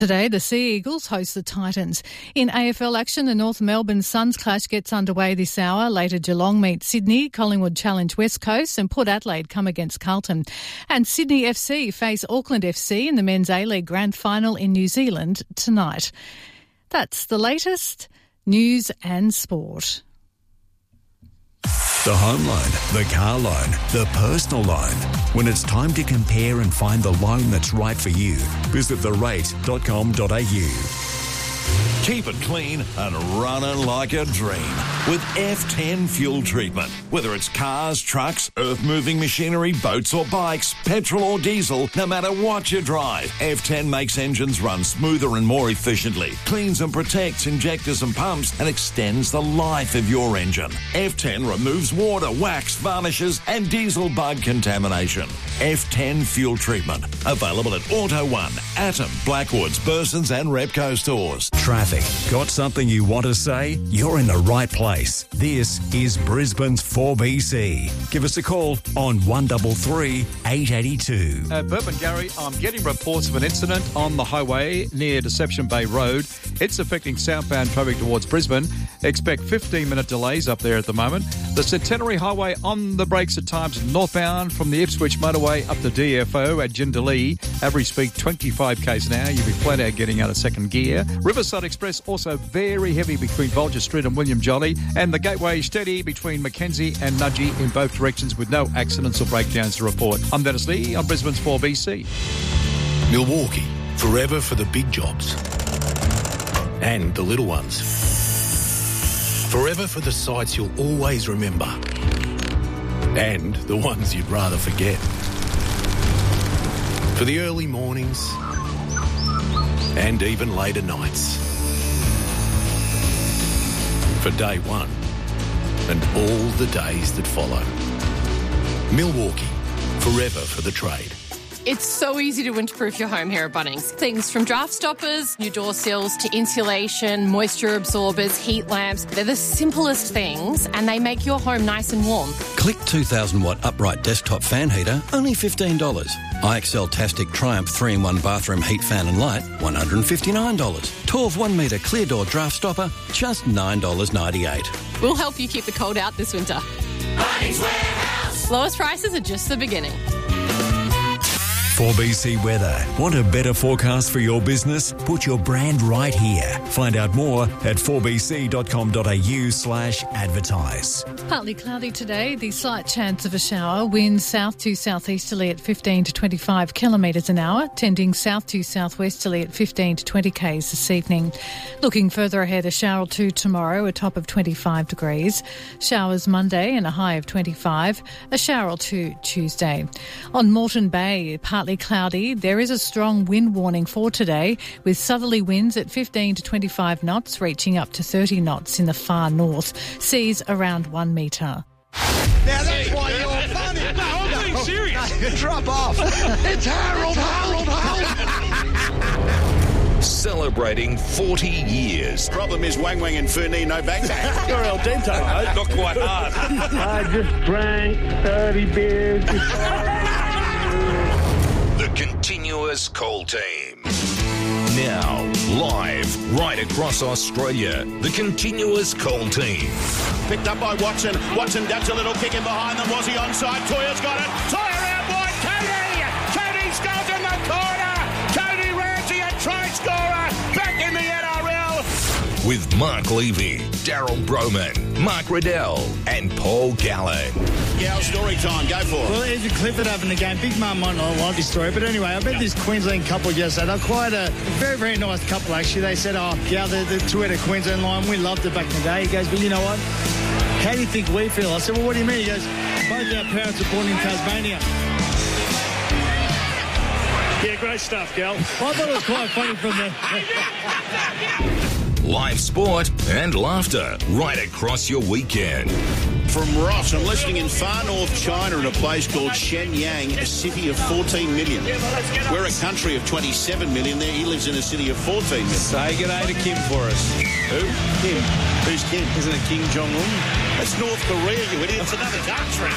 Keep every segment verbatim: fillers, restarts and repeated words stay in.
Today, the Sea Eagles host the Titans. In A F L action, the North Melbourne Suns clash gets underway this hour. Later, Geelong meet Sydney, Collingwood challenge West Coast, and Port Adelaide come against Carlton. And Sydney F C face Auckland F C in the Men's A-League Grand Final in New Zealand tonight. That's the latest news and sport. The home loan, the car loan, the personal loan. When it's time to compare and find the loan that's right for you, visit the rate dot com dot a u. Keep it clean and running like a dream with F ten fuel treatment. Whether it's cars, trucks, earth-moving machinery, boats or bikes, petrol or diesel, no matter what you drive, F ten makes engines run smoother and more efficiently, cleans and protects injectors and pumps, and extends the life of your engine. F ten removes water, wax, varnishes and diesel bug contamination. F ten fuel treatment. Available at Auto One, Atom, Blackwoods, Burson's and Repco stores. Traffic. Got something you want to say? You're in the right place. This is Brisbane's four B C. Give us a call on one three three, eight eight two. Uh, Burpin Gary, I'm getting reports of an incident on the highway near Deception Bay Road. It's affecting southbound traffic towards Brisbane. Expect fifteen minute delays up there at the moment. The Centenary Highway on the brakes at times northbound from the Ipswich motorway up to D F O at Jindalee. Average speed twenty-five k's an hour. You'll be flat out getting out of second gear. Riverside Express also very heavy between Vulture Street and William Jolly, and the Gateway steady between Mackenzie and Nudgee in both directions with no accidents or breakdowns to report. I'm Dennis Lee on Brisbane's four B C. Milwaukee, forever for the big jobs and the little ones. Forever for the sights you'll always remember and the ones you'd rather forget. For the early mornings and even later nights. For day one and all the days that follow. Milwaukee, forever for the trade. It's so easy to winterproof your home here at Bunnings. Things from draft stoppers, new door sills, to insulation, moisture absorbers, heat lamps. They're the simplest things and they make your home nice and warm. Click two thousand watt upright desktop fan heater, only fifteen dollars. I X L Tastic Triumph three in one bathroom heat fan and light, one hundred fifty-nine dollars. twelve one metre clear door draft stopper, just nine dollars ninety-eight. We'll help you keep the cold out this winter. Bunnings Warehouse. Lowest prices are just the beginning. four B C weather. Want a better forecast for your business? Put your brand right here. Find out more at four b c dot com dot a u slash advertise. Partly cloudy today, the slight chance of a shower. Winds south to southeasterly at fifteen to twenty-five kilometres an hour, tending south to southwesterly at fifteen to twenty k's this evening. Looking further ahead, a shower or two tomorrow, a top of twenty-five degrees. Showers Monday and a high of twenty-five. A shower or two Tuesday. On Moreton Bay, partly cloudy. There is a strong wind warning for today, with southerly winds at fifteen to twenty-five knots, reaching up to thirty knots in the far north. Seas around one metre. Now that's why you're funny. No, I'm being serious. No, drop off. It's Harold, Harold, Harold. Celebrating forty years. Problem is Wang Wang and Fernie no back. You're El Dente, mate. Not quite hard. I just drank thirty beers. The Continuous Call Team. Now, live right across Australia, the Continuous Call Team. Picked up by Watson. Watson dabs a little kick in behind them. Was he onside? Toya's got it. Toya out wide. Cody! Cody scores in the corner. Cody Ramsey, a try scorer. Back in the N R L. With Mark Levy, Daryl Broman, Mark Riddell and Paul Gallen. Gal, story time. Go for it. Well, Andrew Clifford having the game. Big Mum might not like this story, but anyway, I met this Queensland couple yesterday. They're quite a very, very nice couple, actually. They said, oh, Gal, the, the two out of Queensland line, we loved it back in the day. He goes, but you know what? How do you think we feel? I said, well, what do you mean? He goes, both our parents were born in Tasmania. Yeah, great stuff, Gal. I thought it was quite funny from there. Live sport and laughter right across your weekend. From Ross, I'm listening in far north China in a place called Shenyang, a city of fourteen million. We're a country of twenty-seven million. There he lives in a city of fourteen million. Say g'day to Kim for us. Who? Kim. Who's Kim? Isn't it Kim Jong-un? That's North Korea, you idiot. It's another country.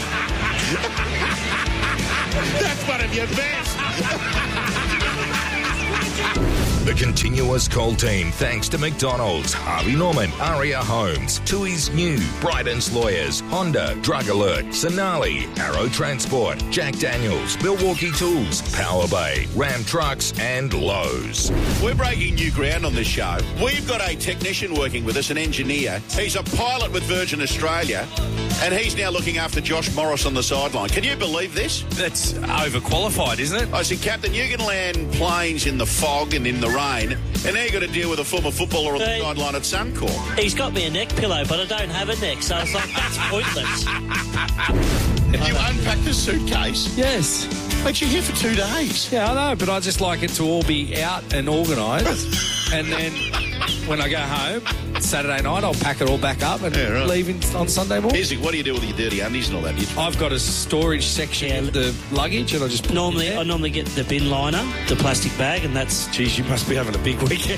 That's one of your best. The continuous call team thanks to McDonald's, Harvey Norman, Aria Homes, Tui's New, Bryden's Lawyers, Honda, Drug Alert, Sonali, Arrow Transport, Jack Daniels, Milwaukee Tools, Power Bay, Ram Trucks and Lowe's. We're breaking new ground on this show. We've got a technician working with us, an engineer. He's a pilot with Virgin Australia, and he's now looking after Josh Morris on the sideline. Can you believe this? That's overqualified, isn't it? I said, Captain, you can land planes in the fog and in the rain, and now you've got to deal with a former footballer on the sideline at Suncorp. He's got me a neck pillow, but I don't have a neck, so it's like, that's pointless. Have you unpacked the suitcase? Yes. Mate, you're here for two days. Yeah, I know, but I just like it to all be out and organised. And then when I go home, Saturday night, I'll pack it all back up and Yeah, right. leave in, on Sunday morning. Here's the- what do you do with your dirty undies and all that? You- I've got a storage section Yeah. of the luggage and I just put Normally, it in I there. normally get the bin liner, the plastic bag, and that's Geez, you must be having a big weekend.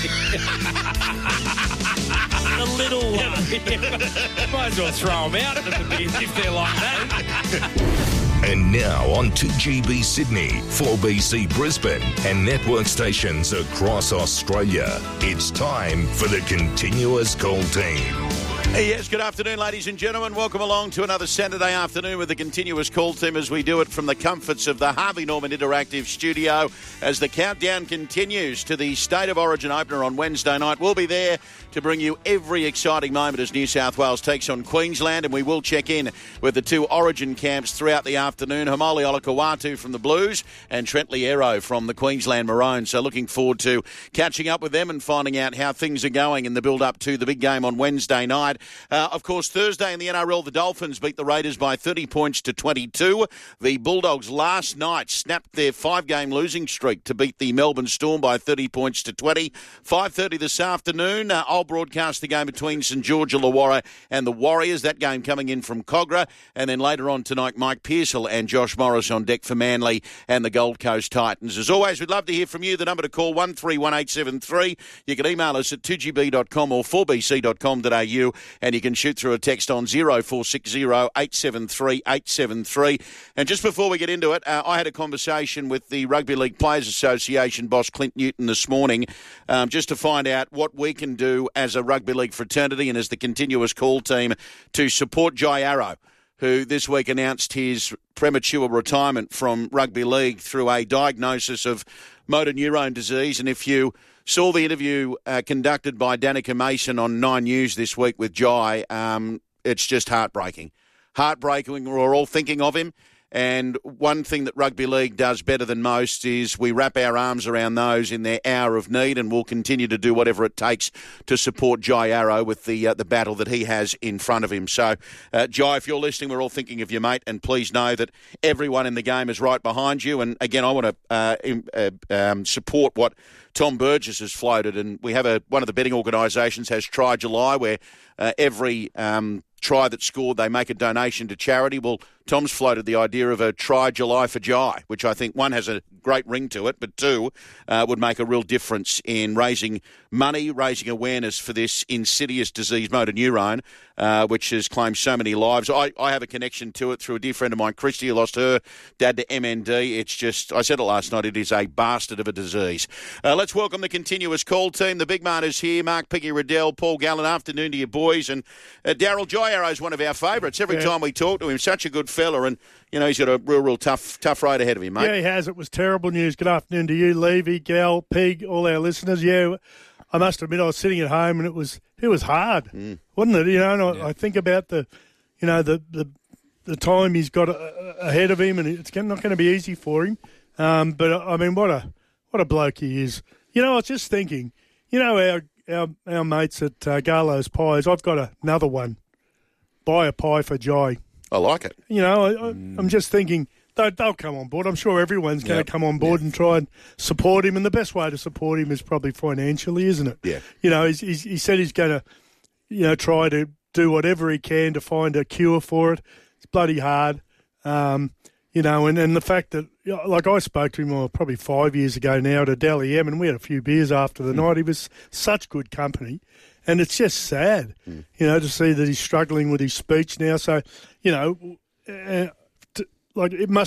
a little one. Might as well throw them out at the bin if they're like that. And now on two G B Sydney, four B C Brisbane and network stations across Australia. It's time for the continuous call team. Hey, yes, good afternoon, ladies and gentlemen. Welcome along to another Saturday afternoon with the continuous call team as we do it from the comforts of the Harvey Norman Interactive Studio as the countdown continues to the State of Origin opener on Wednesday night. We'll be there to bring you every exciting moment as New South Wales takes on Queensland, and we will check in with the two Origin camps throughout the afternoon. Hamoli Olakawatu from the Blues and Trent Liero from the Queensland Maroons. So looking forward to catching up with them and finding out how things are going in the build-up to the big game on Wednesday night. Uh, of course, Thursday in the N R L, the Dolphins beat the Raiders by thirty points to twenty-two. The Bulldogs last night snapped their five-game losing streak to beat the Melbourne Storm by thirty points to twenty. five thirty this afternoon, uh, I'll broadcast the game between St George Illawarra and the Warriors. That game coming in from Cogra. And then later on tonight, Mike Pearsall and Josh Morris on deck for Manly and the Gold Coast Titans. As always, we'd love to hear from you. The number to call, one three one eight seven three. You can email us at two g b dot com or four b c dot com dot a u. And you can shoot through a text on zero four six zero eight seven three eight seven three. And just before we get into it, uh, I had a conversation with the Rugby League Players Association boss, Clint Newton, this morning, um, just to find out what we can do as a rugby league fraternity and as the continuous call team to support Jai Arrow, who this week announced his premature retirement from rugby league through a diagnosis of motor neurone disease. And if you saw the interview uh, conducted by Danica Mason on Nine News this week with Jai, um, it's just heartbreaking. Heartbreaking. We're all thinking of him. And one thing that rugby league does better than most is we wrap our arms around those in their hour of need, and we'll continue to do whatever it takes to support Jai Arrow with the uh, the battle that he has in front of him. So, uh, Jai, if you're listening, we're all thinking of you, mate, and please know that everyone in the game is right behind you. And again, I want to uh, uh, um, support what Tom Burgess has floated, and we have a one of the betting organisations has Try July, where uh, every um, try that's scored, they make a donation to charity. Well, Tom's floated the idea of a Try July for Jai, which I think, one, has a great ring to it, but two, uh, would make a real difference in raising money, raising awareness for this insidious disease, motor neurone, uh, which has claimed so many lives. I, I have a connection to it through a dear friend of mine, Christy, who lost her dad to M N D. It's just, I said it last night, it is a bastard of a disease. Uh, let's welcome the continuous call team. The big man is here, Mark Piggy Riddell, Paul Gallen. Afternoon to you boys. And uh, Daryl Jai Arrow is one of our favourites. Every Yeah. time we talk to him, such a good fella, and you know he's got a real, real tough, tough road ahead of him, mate. Yeah, he has. It was terrible news. Good afternoon to you, Levy, Gal, Pig, all our listeners. Yeah, I must admit, I was sitting at home and it was it was hard, mm. wasn't it? You know, and I, yeah. I think about the, you know, the the, the time he's got a, a, ahead of him, and it's not going to be easy for him. Um, but I mean, what a what a bloke he is. You know, I was just thinking, you know, our our, our mates at uh, Garlo's Pies. I've got another one. Buy a pie for Jai. I like it. You know, I, I, I'm just thinking they'll, they'll come on board. I'm sure everyone's going Yep. to come on board Yep. and try and support him. And the best way to support him is probably financially, isn't it? Yeah. You know, he's, he's, he said he's going to, you know, try to do whatever he can to find a cure for it. It's bloody hard. Um, you know, and, and the fact that, you know, like I spoke to him well, probably five years ago now at a Dally M, and we had a few beers after the mm. night. He was such good company. And it's just sad, mm. you know, to see that he's struggling with his speech now. So, you know, uh, t- like it must have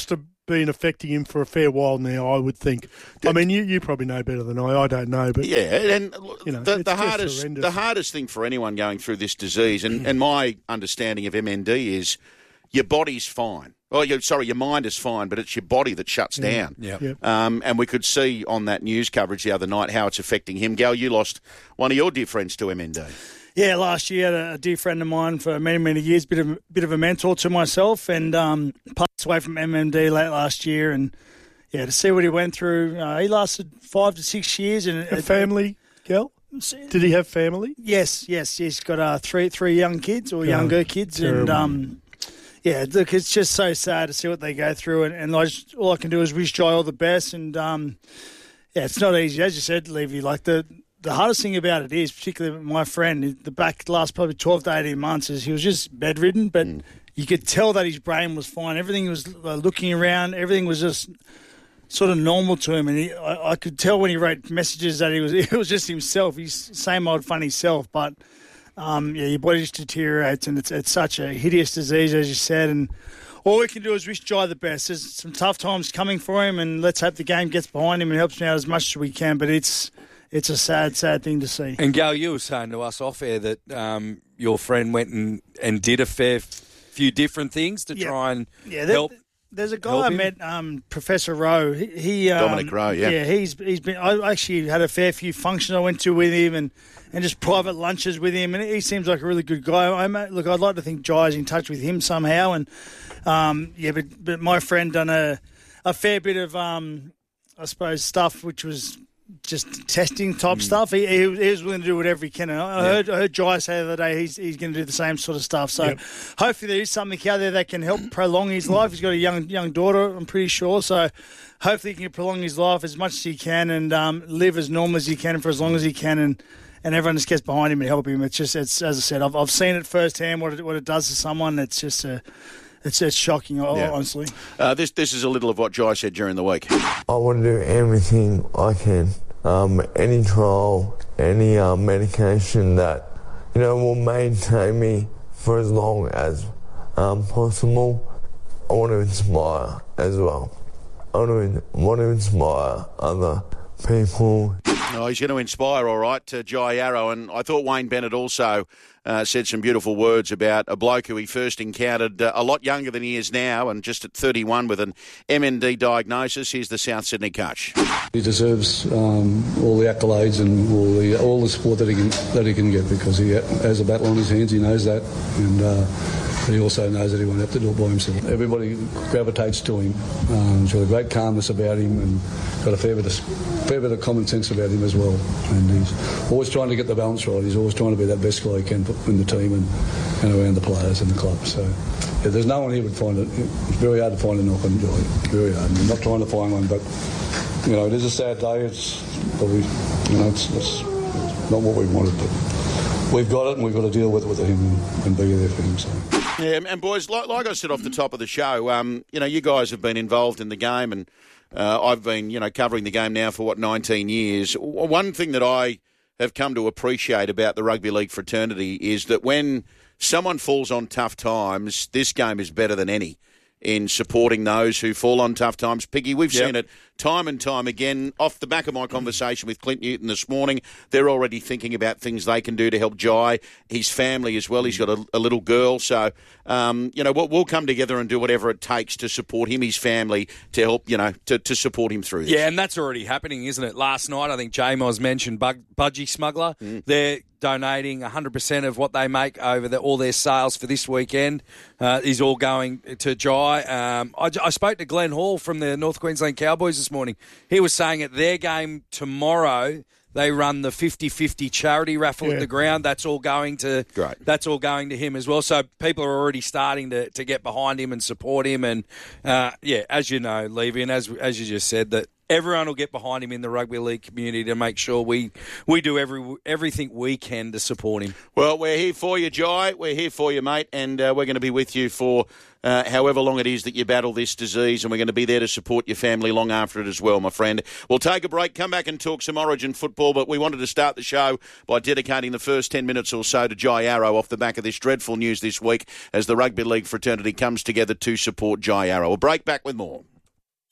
been affecting him for a fair while now, I would think. I mean, you, you probably know better than I. I don't know, but yeah, and you know, the, it's the just hardest horrendous. the hardest thing for anyone going through this disease, and, and my understanding of M N D is your body's fine. Oh, you sorry, your mind is fine, but it's your body that shuts Yeah. down. Yep. Yep. Um, and we could see on that news coverage the other night how it's affecting him. Gal, you lost one of your dear friends to M N D. Yeah, last year, a, a dear friend of mine for many, many years, bit of bit of a mentor to myself, and um, passed away from M M D late last year. And yeah, to see what he went through, uh, he lasted five to six years. And a family, Gal? Did he have family? Yes, yes, yes. He's got uh, three three young kids or Oh, younger kids, terrible. and um, yeah, look, it's just so sad to see what they go through. And, and I just, all I can do is wish Jai all the best. And um, yeah, it's not easy, as you said, Levy. Like the. The hardest thing about it is, particularly my friend, the back last probably twelve to eighteen months, is he was just bedridden, but mm. you could tell that his brain was fine. Everything was uh, looking around. Everything was just sort of normal to him. And he, I, I could tell when he wrote messages that he was it was just himself, his same old funny self. But, um, yeah, your body just deteriorates, and it's, it's such a hideous disease, as you said. And all we can do is wish Jai the best. There's some tough times coming for him, and let's hope the game gets behind him and helps him out as much as we can. But it's... It's a sad, sad thing to see. And Gal, you were saying to us off air that um, your friend went and, and did a fair f- few different things to yeah. try and yeah, there, help. There's a guy I him. met, um, Professor Rowe. He, he um, Dominic Rowe, yeah. Yeah, he's he's been. I actually had a fair few functions I went to with him, and, and just private lunches with him, and he seems like a really good guy. I look, I'd like to think Jai's in touch with him somehow, and um, yeah, but but my friend done a a fair bit of um, I suppose stuff which was. Just testing type mm. stuff. He, he, he was willing to do whatever he can. And I yeah. heard I heard Jai say the other day he's he's going to do the same sort of stuff. So yep. hopefully there is something out there that can help prolong his life. He's got a young young daughter, I'm pretty sure. So hopefully he can prolong his life as much as he can and um, live as normal as he can for as long as he can. And, and everyone just gets behind him and help him. It's just, it's as I said, I've I've seen it firsthand what it what it does to someone. It's just a. It's just shocking, Yeah. honestly. Uh, this this is a little of what Jai said during the week. I want to do everything I can. Um, any trial, any uh, medication that, you know, will maintain me for as long as um, possible. I want to inspire as well. I want to, want to inspire other people. Oh, he's going to inspire, all right, to Jai Arrow. And I thought Wayne Bennett also uh, said some beautiful words about a bloke who he first encountered uh, a lot younger than he is now and just at thirty-one with an M N D diagnosis. Here's the South Sydney coach. He deserves um, all the accolades and all the all the support that he can that he can get because he has a battle on his hands. He knows that, and uh, he also knows that he won't have to do it by himself. Everybody gravitates to him. Um, he's got a great calmness about him and got a fair bit of fair bit of common sense about him as well. And he's always trying to get the balance right. He's always trying to be that best guy he can in the team and, and around the players and the club. So yeah, there's no one here would find it. It's very hard to find a knock on Jai. Very hard. I'm not trying to find one, but you know, it is a sad day. It's probably, you know, it's, it's not what we wanted, but we've got it and we've got to deal with it with him and, and be there for him. So. Yeah, and boys, like, like I said off the top of the show, um, you know, you guys have been involved in the game, and uh, I've been, you know, covering the game now for what nineteen years. One thing that I have come to appreciate about the rugby league fraternity is that when someone falls on tough times, this game is better than any in supporting those who fall on tough times. Piggy, we've Yep. seen it time and time again. Off the back of my conversation with Clint Newton this morning, they're already thinking about things they can do to help Jai, his family as well. He's got a, a little girl. So, um, you know, we'll, we'll come together and do whatever it takes to support him, his family, to help, you know, to, to support him through this. Yeah, and that's already happening, isn't it? Last night, I think J-Moz mentioned Bug- Budgie Smuggler. Mm. They're donating one hundred percent of what they make over the, all their sales for this weekend uh, is all going to Jai. Um, I, I spoke to Glenn Hall from the North Queensland Cowboys this morning. He was saying at their game tomorrow, they run the fifty-fifty charity raffle Yeah. at the ground. That's all going to Great. That's all going to him as well. So people are already starting to, to get behind him and support him. And uh, yeah, as you know, Levy, and as as you just said, that everyone will get behind him in the rugby league community to make sure we we do every everything we can to support him. Well, we're here for you, Jai. We're here for you, mate, and uh, we're going to be with you for uh, however long it is that you battle this disease, and we're going to be there to support your family long after it as well, my friend. We'll take a break, come back and talk some Origin football, but we wanted to start the show by dedicating the first ten minutes or so to Jai Arrow off the back of this dreadful news this week as the rugby league fraternity comes together to support Jai Arrow. We'll break back with more.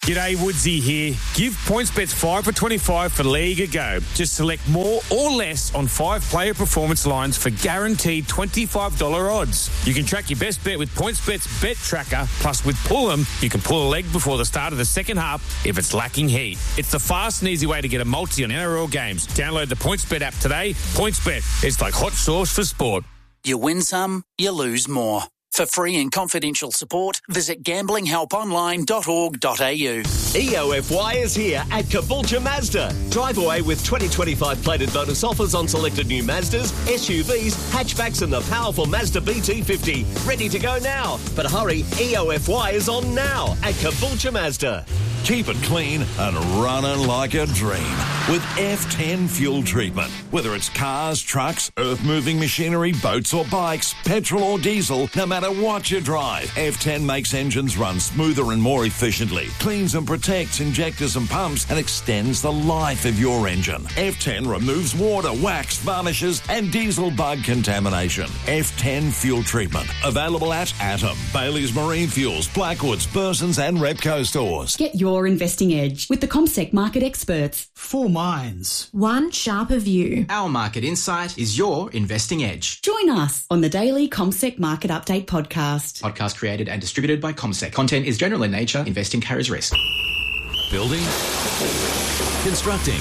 G'day, Woodsy here. Give PointsBets five for twenty-five for League a go. Just select more or less on five player performance lines for guaranteed twenty-five dollars odds. You can track your best bet with PointsBet's Bet Tracker. Plus, with Pull'em, you can pull a leg before the start of the second half if it's lacking heat. It's the fast and easy way to get a multi on N R L games. Download the PointsBet app today. PointsBet, it's like hot sauce for sport. You win some, you lose more. For free and confidential support, visit gambling help online dot org dot a u. E O F Y is here at Caboolture Mazda. Drive away with twenty twenty-five plated bonus offers on selected new Mazdas, S U Vs, hatchbacks and the powerful Mazda B T fifty. Ready to go now. But hurry, E O F Y is on now at Caboolture Mazda. Keep it clean and running like a dream with F ten fuel treatment. Whether it's cars, trucks, earth-moving machinery, boats or bikes, petrol or diesel, no matter what you drive, F ten makes engines run smoother and more efficiently, cleans and protects injectors and pumps, and extends the life of your engine. F ten removes water, wax, varnishes, and diesel bug contamination. F ten fuel treatment. Available at Atom, Bailey's Marine Fuels, Blackwoods, Burson's and Repco stores. Get your investing edge with the CommSec market experts. Four minds. One sharper view. Our market insight is your investing edge. Join us on the daily CommSec Market Update podcast. Podcast created and distributed by CommSec. Content is general in nature. Investing carries risk. Building, constructing,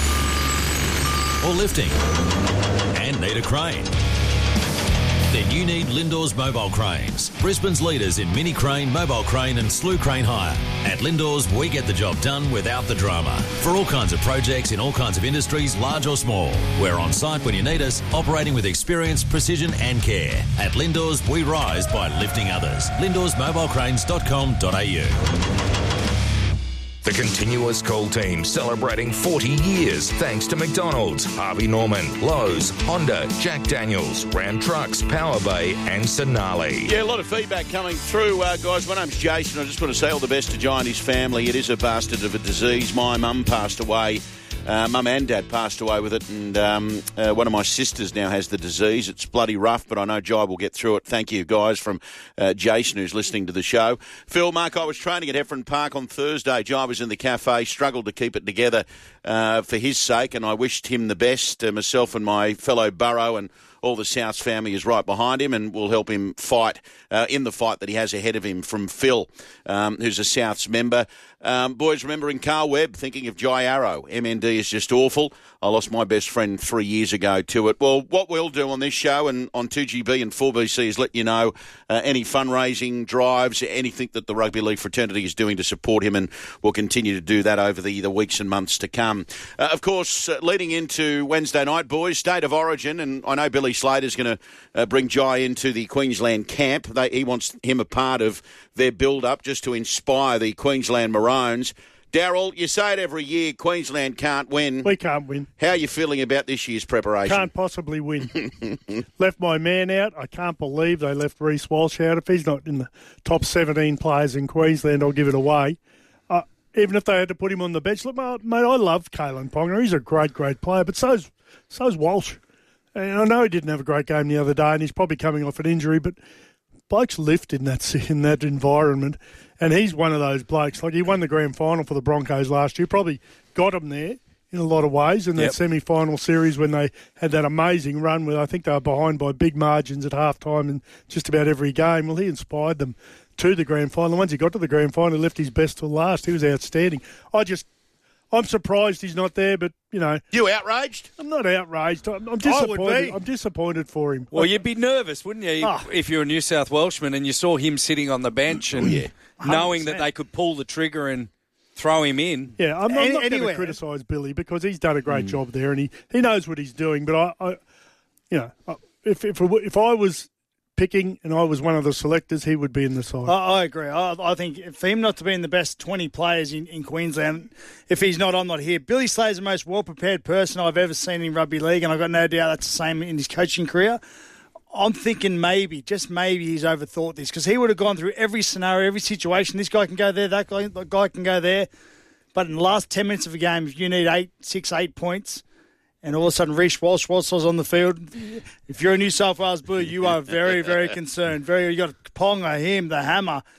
or lifting, and need a crane? Then you need Lindor's Mobile Cranes, Brisbane's leaders in mini crane, mobile crane and slew crane hire. At Lindor's, we get the job done without the drama. For all kinds of projects in all kinds of industries, large or small. We're on site when you need us, operating with experience, precision and care. At Lindor's, we rise by lifting others. lindoors mobile cranes dot com dot a u. The continuous call team celebrating forty years thanks to McDonald's, Harvey Norman, Lowe's, Honda, Jack Daniels, Ram Trucks, Power Bay and Sonali. Yeah, a lot of feedback coming through, uh, guys. My name's Jason. I just want to say all the best to Jai and his family. It is a bastard of a disease. My mum passed away. Uh, Mum and Dad passed away with it, and um, uh, one of my sisters now has the disease. It's bloody rough, but I know Jai will get through it. Thank you, guys, from uh, Jason, who's listening to the show. Phil, Mark, I was training at Heffron Park on Thursday. Jai was in the cafe, struggled to keep it together uh, for his sake, and I wished him the best. Uh, myself and my fellow Burrow and all the Souths family is right behind him and will help him fight uh, in the fight that he has ahead of him from Phil, um, who's a Souths member. Um, boys, remembering Carl Webb, thinking of Jai Arrow. M N D is just awful. I lost my best friend three years ago to it. Well, what we'll do on this show and on two G B and four B C is let you know uh, any fundraising drives, anything that the Rugby League fraternity is doing to support him, and we'll continue to do that over the, the weeks and months to come. Uh, of course, uh, leading into Wednesday night, boys, State of Origin, and I know Billy Slater's going to uh, bring Jai into the Queensland camp. They, he wants him a part of their build-up just to inspire the Queensland Maroons. Daryl, you say it every year, Queensland can't win. We can't win. How are you feeling about this year's preparation? Can't possibly win. Left my man out. I can't believe they left Reece Walsh out. If he's not in the top seventeen players in Queensland, I'll give it away. Uh, even if they had to put him on the bench. Look, mate, I love Kalen Ponga. He's a great, great player, but so's, so's Walsh. And I know he didn't have a great game the other day, and he's probably coming off an injury, but blokes lift in that in that environment, and he's one of those blokes. Like, he won the grand final for the Broncos last year, probably got them there in a lot of ways in that yep. semi-final series when they had that amazing run where I think they were behind by big margins at half-time in just about every game. Well, he inspired them to the grand final. Once he got to the grand final, he left his best till last. He was outstanding. I just... I'm surprised he's not there, but, you know... You outraged? I'm not outraged. I'm, I'm disappointed. I would be. I'm disappointed for him. Well, you'd be nervous, wouldn't you, oh. if you're a New South Welshman and you saw him sitting on the bench and oh, yeah. knowing that they could pull the trigger and throw him in. Yeah, I'm, I'm not going to criticise Billy because he's done a great mm. job there and he, he knows what he's doing. But, I, I you know, if, if, if I was... picking and I was one of the selectors, he would be in the side. I, I agree. I, I think for him not to be in the best twenty players in, in Queensland, if he's not, I'm not here. Billy Slater's the most well-prepared person I've ever seen in rugby league, and I've got no doubt that's the same in his coaching career. I'm thinking maybe, just maybe, he's overthought this because he would have gone through every scenario, every situation. This guy can go there, that guy, that guy can go there. But in the last ten minutes of a game, if you need eight, six, eight points, and all of a sudden Reece Walsh, Walsh was on the field, if you're a New South Wales Blue, you are very, very concerned. Very, you got Ponga, him, the hammer.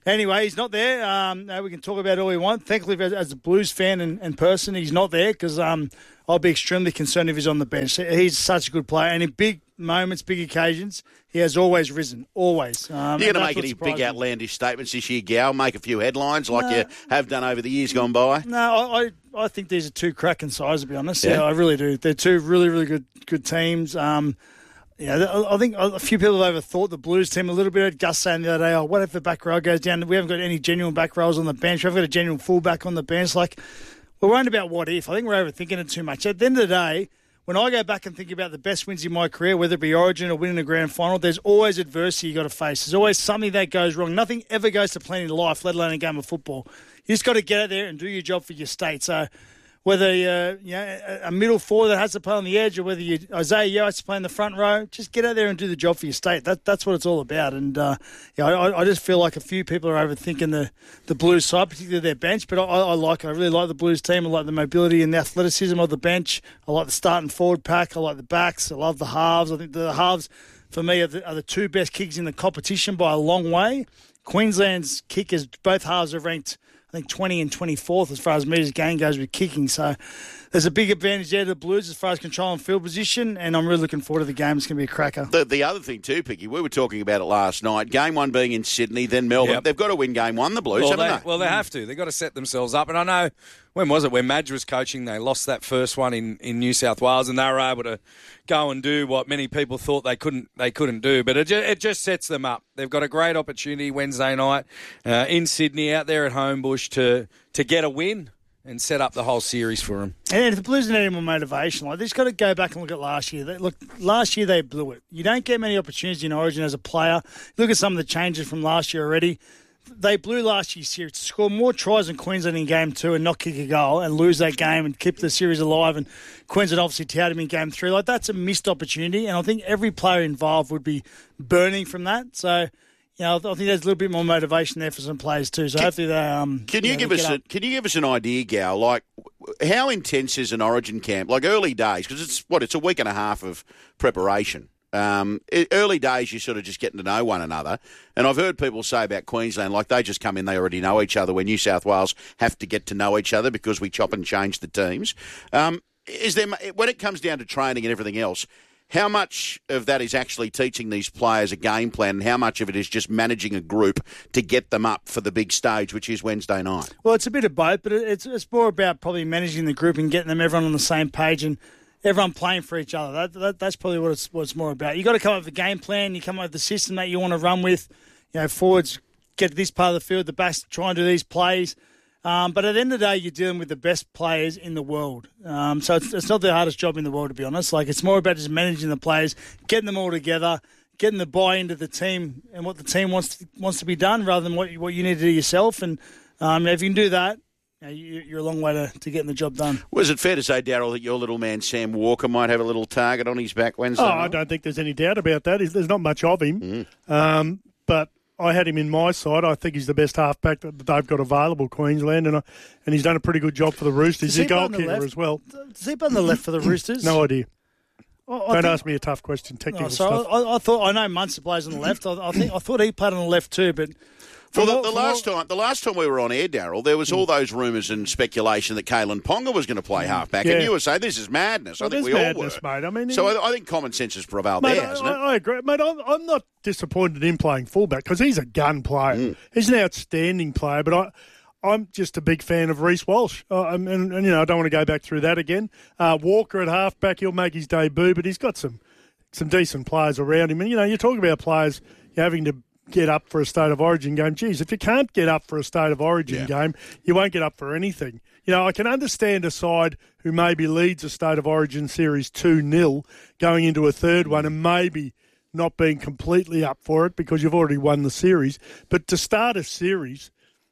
Anyway, he's not there. Um, no, we can talk about all we want. Thankfully, as, as a Blues fan and, and person, he's not there because um, I'll be extremely concerned if he's on the bench. He's such a good player, and in big moments, big occasions, he has always risen, always. Um, You're going to make any big outlandish statements this year, Gal? Make a few headlines like no. you have done over the years gone by? No, I, I, I think these are two cracking sides, to be honest. Yeah. yeah, I really do. They're two really, really good good teams. Um, yeah, I think a few people have overthought the Blues team a little bit. Gus saying the other day, oh, what if the back row goes down? We haven't got any genuine back rows on the bench. We haven't got a genuine fullback on the bench. Like, we're worried about what if. I think we're overthinking it too much. At the end of the day, when I go back and think about the best wins in my career, whether it be Origin or winning a grand final, there's always adversity you got to face. There's always something that goes wrong. Nothing ever goes to plan in life, let alone a game of football. You just got to get out there and do your job for your state. So whether uh, you know, a middle forward that has to play on the edge or whether you Isaiah Yeo has to play in the front row, just get out there and do the job for your state. That, that's what it's all about. And uh, yeah, I, I just feel like a few people are overthinking the, the Blues side, particularly their bench. But I, I like it. I really like the Blues team. I like the mobility and the athleticism of the bench. I like the starting forward pack. I like the backs. I love the halves. I think the halves, for me, are the, are the two best kickers in the competition by a long way. Queensland's kickers, both halves are ranked, I think, twentieth and twenty-fourth as far as metres gained goes with kicking. So there's a big advantage there to the Blues as far as control and field position, and I'm really looking forward to the game. It's going to be a cracker. The, the other thing too, Picky, we were talking about it last night. Game one being in Sydney, then Melbourne. Yep. They've got to win game one, the Blues, well, haven't they, they? Well, they have to. They've got to set themselves up. And I know, when was it? When Madge was coaching, they lost that first one in, in New South Wales, and they were able to go and do what many people thought they couldn't they couldn't do. But it just, it just sets them up. They've got a great opportunity Wednesday night uh, in Sydney, out there at Homebush, to to get a win and set up the whole series for them. And if the Blues need any more motivation, like, they just got to go back and look at last year. They, look, last year they blew it. You don't get many opportunities in Origin as a player. Look at some of the changes from last year already. They blew last year's series to score more tries than Queensland in game two and not kick a goal and lose that game and keep the series alive. And Queensland obviously touted him in game three. Like, that's a missed opportunity, and I think every player involved would be burning from that. So, you know, I think there's a little bit more motivation there for some players too. So can, hopefully they um. Can you, you know, give us a, Can you give us an idea, Gal? Like, how intense is an Origin camp? Like early days, because it's what it's a week and a half of preparation. Um, early days, you're sort of just getting to know one another. And I've heard people say about Queensland, like they just come in, they already know each other, where New South Wales have to get to know each other because we chop and change the teams. Um, is there, when it comes down to training and everything else, how much of that is actually teaching these players a game plan, and how much of it is just managing a group to get them up for the big stage, which is Wednesday night? Well, it's a bit of both, but it's it's more about probably managing the group and getting them everyone on the same page and everyone playing for each other. That, that, that's probably what it's, what it's more about. You've got to come up with a game plan. You come up with the system that you want to run with. You know, forwards get to this part of the field, the backs try and do these plays. Um, but at the end of the day, you're dealing with the best players in the world. Um, so it's, it's not the hardest job in the world, to be honest. Like, it's more about just managing the players, getting them all together, getting the buy into the team and what the team wants to, wants to be done rather than what you, what you need to do yourself. And um, if you can do that, you know, you're a long way to, to getting the job done. Was it fair to say, Darryl, that your little man Sam Walker might have a little target on his back Wednesday Oh, night? I don't think there's any doubt about that. There's not much of him. Mm. Um, but I had him in my side. I think he's the best halfback that they've got available, Queensland, and I, and he's done a pretty good job for the Roosters. He's a goal kicker as well. Does he play on the left for the Roosters? No idea. Well, Don't think, ask me a tough question, technical oh, so stuff. I, I thought I know Munster plays on the left. I, I think I thought he played on the left too, but. Well, the, the last time, the last time we were on air, Darryl, there was all those rumours and speculation that Kalen Ponga was going to play halfback, Yeah. and you were saying this is madness. Well, I think we madness, all were. mate. I mean, so he- I, I think common sense has prevailed Mate, there, I, hasn't it? I agree, mate. I'm, I'm not disappointed in him playing fullback because he's a gun player. Mm. He's an outstanding player, but I, I'm just a big fan of Reece Walsh, uh, and, and, and you know I don't want to go back through that again. Uh, Walker at halfback, he'll make his debut, but he's got some some decent players around him. And you know, you're talking about players having to get up for a State of Origin game. Geez, if you can't get up for a State of Origin Yeah. game, you won't get up for anything. You know, I can understand a side who maybe leads a State of Origin series two nil going into a third one and maybe not being completely up for it because you've already won the series. But to start a series,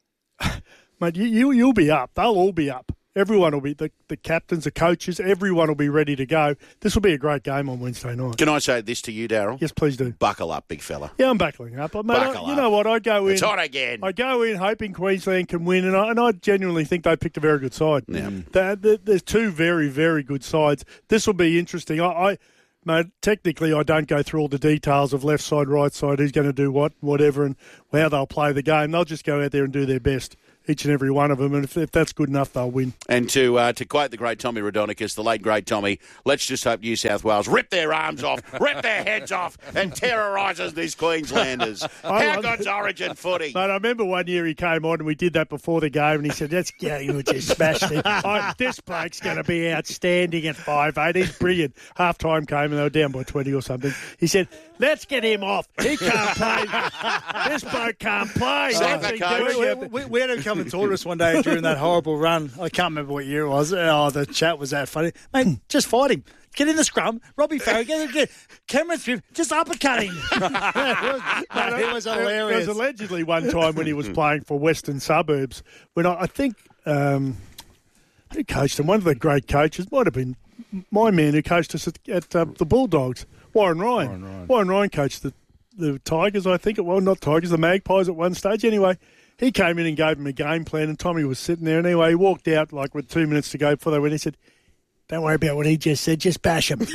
mate, you, you, you'll be up. They'll all be up. Everyone will be, the, the captains, the coaches, everyone will be ready to go. This will be a great game on Wednesday night. Can I say this to you, Darryl? Yes, please do. Buckle up, big fella. Yeah, I'm buckling up. Mate, Buckle I, you up. know what? I go in. It's hot again. I go in hoping Queensland can win, and I, and I genuinely think they picked a very good side. Yeah. They- they- There's two very, very good sides. This will be interesting. I, I mate, technically I don't go through all the details of left side, right side, who's going to do what, whatever, and how they'll play the game. They'll just go out there and do their best, each and every one of them, and if, if that's good enough, they'll win. And to uh, to quote the great Tommy Raudonikis, the late great Tommy, let's just hope New South Wales rip their arms off, rip their heads off, and terrorises these Queenslanders. How good's Origin footy? Mate, I remember one year he came on and we did that before the game, and he said, "Let's go, you just smashed it. Oh, this bloke's going to be outstanding at five eight. He's brilliant." Half time came and they were down by twenty or something. He said, "Let's get him off. He can't play. This bloke can't play." We, we, we, we had him come and talk to us one day during that horrible run. I can't remember what year it was. Oh, the chat was that funny. Mate, just fight him. Get in the scrum. Robbie Farrow, get in get Cameron Smith, just uppercut him. it, was, mate, it was hilarious. There was allegedly one time when he was playing for Western Suburbs, when I, I think um, who coached him? One of the great coaches might have been my man who coached us at, at uh, the Bulldogs, Warren Ryan. Warren Ryan, Warren Ryan coached the, the Tigers, I think it was, not Tigers, the Magpies at one stage. Anyway, he came in and gave him a game plan, and Tommy was sitting there. And anyway, he walked out like with two minutes to go before they went. He said, "Don't worry about what he just said, just bash him."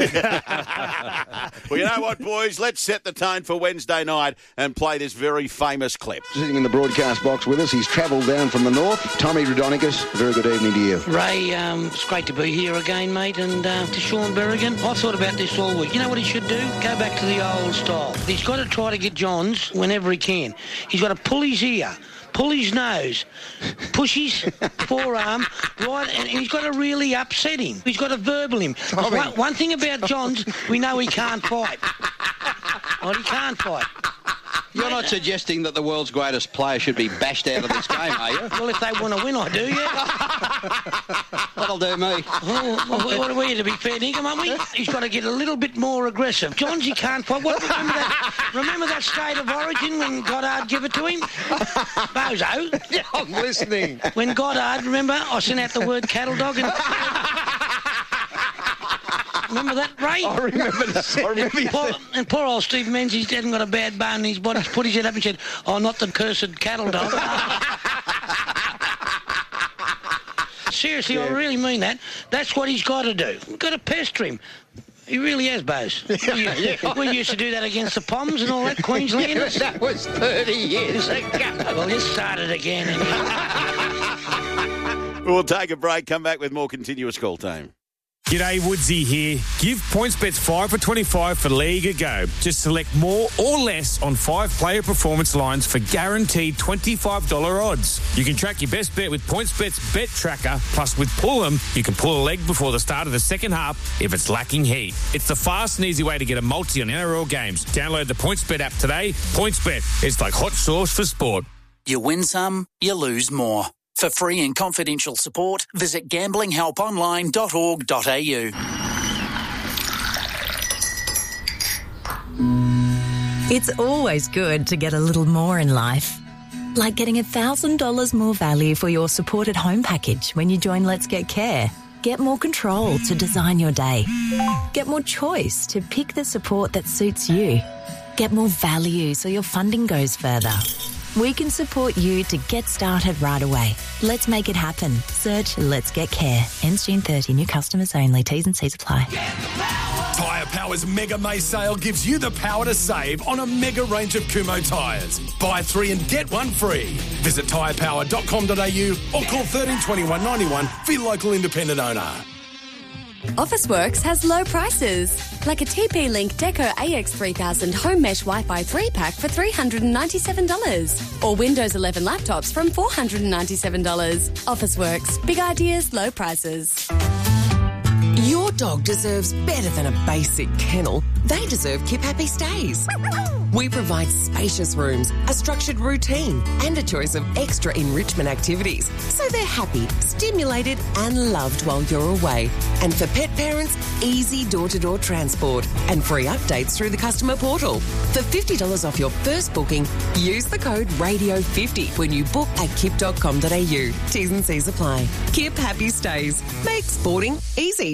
Well, you know what, boys? Let's set the tone for Wednesday night and play this very famous clip. Sitting in the broadcast box with us, he's travelled down from the north. Tommy Raudonikis, a very good evening to you. Ray, um, it's great to be here again, mate, and uh, to Sean Berrigan. I've thought about this all week. You know what he should do? Go back to the old style. He's got to try to get Johns whenever he can. He's got to pull his ear, pull his nose, push his forearm, right, and he's got to really upset him. He's got to verbal him. One, one thing about Johns, we know he can't fight. Well, he can't fight. You're not suggesting that the world's greatest player should be bashed out of this game, are you? Well, if they want to win, I do, yeah. That'll do me. Oh, well, what are we, to be fair dinkum, aren't we? He's got to get a little bit more aggressive. Johns, he can't fight. What, remember, that, remember that state of origin when Goddard gave it to him? Bozo. Yeah, I'm listening. When Goddard, remember, I sent out the word cattle dog and... Remember that, Ray? I remember that. I remember and, poor, and poor old Steve Menzies hadn't got a bad bone in his body. He put his head up and said, "Oh, not the cursed cattle dog." Seriously, yeah. I really mean that. That's what he's got to do. We've got to pester him. He really has, Bose. We, yeah. we used to do that against the Poms and all that, Queenslanders. Yeah, that was thirty years ago. Well, let's start it again. We'll take a break, come back with more continuous call time. G'day, Woodsy here. Give PointsBets five for twenty-five for League a go. Just select more or less on five player performance lines for guaranteed twenty-five dollars odds. You can track your best bet with PointsBet's Bet Tracker. Plus, with Pull'em, you can pull a leg before the start of the second half if it's lacking heat. It's the fast and easy way to get a multi on N R L games. Download the PointsBet app today. PointsBet, it's like hot sauce for sport. You win some, you lose more. For free and confidential support, visit gambling help online dot org dot a u. It's always good to get a little more in life. Like getting one thousand dollars more value for your supported home package when you join Let's Get Care. Get more control to design your day. Get more choice to pick the support that suits you. Get more value so your funding goes further. We can support you to get started right away. Let's make it happen. Search Let's Get Care. Ends June thirtieth. New customers only. T's and C's apply. Tyre Power's Mega May sale gives you the power to save on a mega range of Kumho tyres. Buy three and get one free. Visit tyre power dot com dot a u or call thirteen twenty-one ninety-one for your local independent owner. Officeworks has low prices, like a T P-Link Deco A X three thousand Home Mesh Wi-Fi three pack for three hundred ninety-seven dollars, or Windows eleven laptops from four hundred ninety-seven dollars. Officeworks, big ideas, low prices. Your dog deserves better than a basic kennel. They deserve Keep Happy Stays. We provide spacious rooms, a structured routine, and a choice of extra enrichment activities, so they're happy, stimulated, and loved while you're away. And for pet parents, easy door-to-door transport and free updates through the customer portal. For fifty dollars off your first booking, use the code radio fifty when you book at kip dot com dot a u. T's and C's apply. Keep Happy Stays. Make sporting easy. The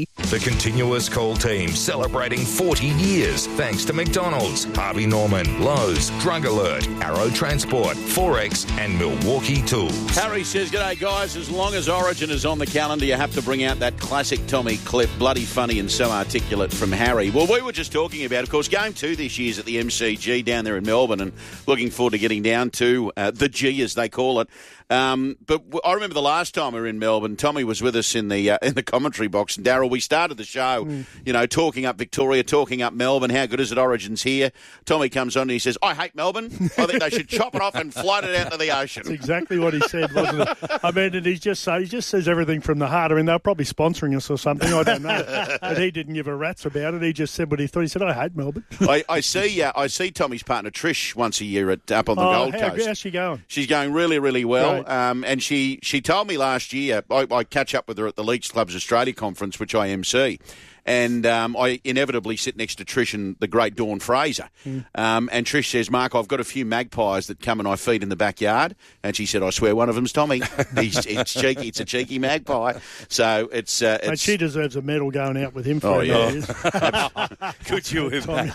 continuous call team celebrating forty years thanks to McDonald's, Harvey Norman, Lowe's, Drug Alert, Arrow Transport, Forex and Milwaukee Tools. Harry says, g'day guys, as long as Origin is on the calendar, you have to bring out that classic Tommy clip, bloody funny and so articulate from Harry. Well, we were just talking about, of course, game two this year's at the M C G down there in Melbourne, and looking forward to getting down to uh, the G, as they call it. Um, but I remember the last time we were in Melbourne, Tommy was with us in the uh, in the commentary box. And Daryl, we started the show, mm. you know, talking up Victoria, talking up Melbourne. How good is it? Origin's here. Tommy comes on and he says, "I hate Melbourne. I think they should chop it off and float it out to the ocean." That's exactly what he said, wasn't it? I mean, and he just uh, he just says everything from the heart. I mean, they're probably sponsoring us or something. I don't know. But he didn't give a rat's about it. He just said what he thought. He said, "I hate Melbourne." I, I see. Uh, I see Tommy's partner Trish once a year at up on the oh, Gold how, Coast. How's she going? She's going really, really well. Right. Um, and she. She told me last year, I, I catch up with her at the Leagues Clubs Australia conference, which I M C, and um, I inevitably sit next to Trish and the great Dawn Fraser. Mm. Um, and Trish says, "Mark, I've got a few magpies that come and I feed in the backyard." And she said, "I swear one of them's Tommy. He's, it's cheeky. It's a cheeky magpie." So it's... Uh, it's Mate, she deserves a medal going out with him for oh, a yeah. years. Could you imagine?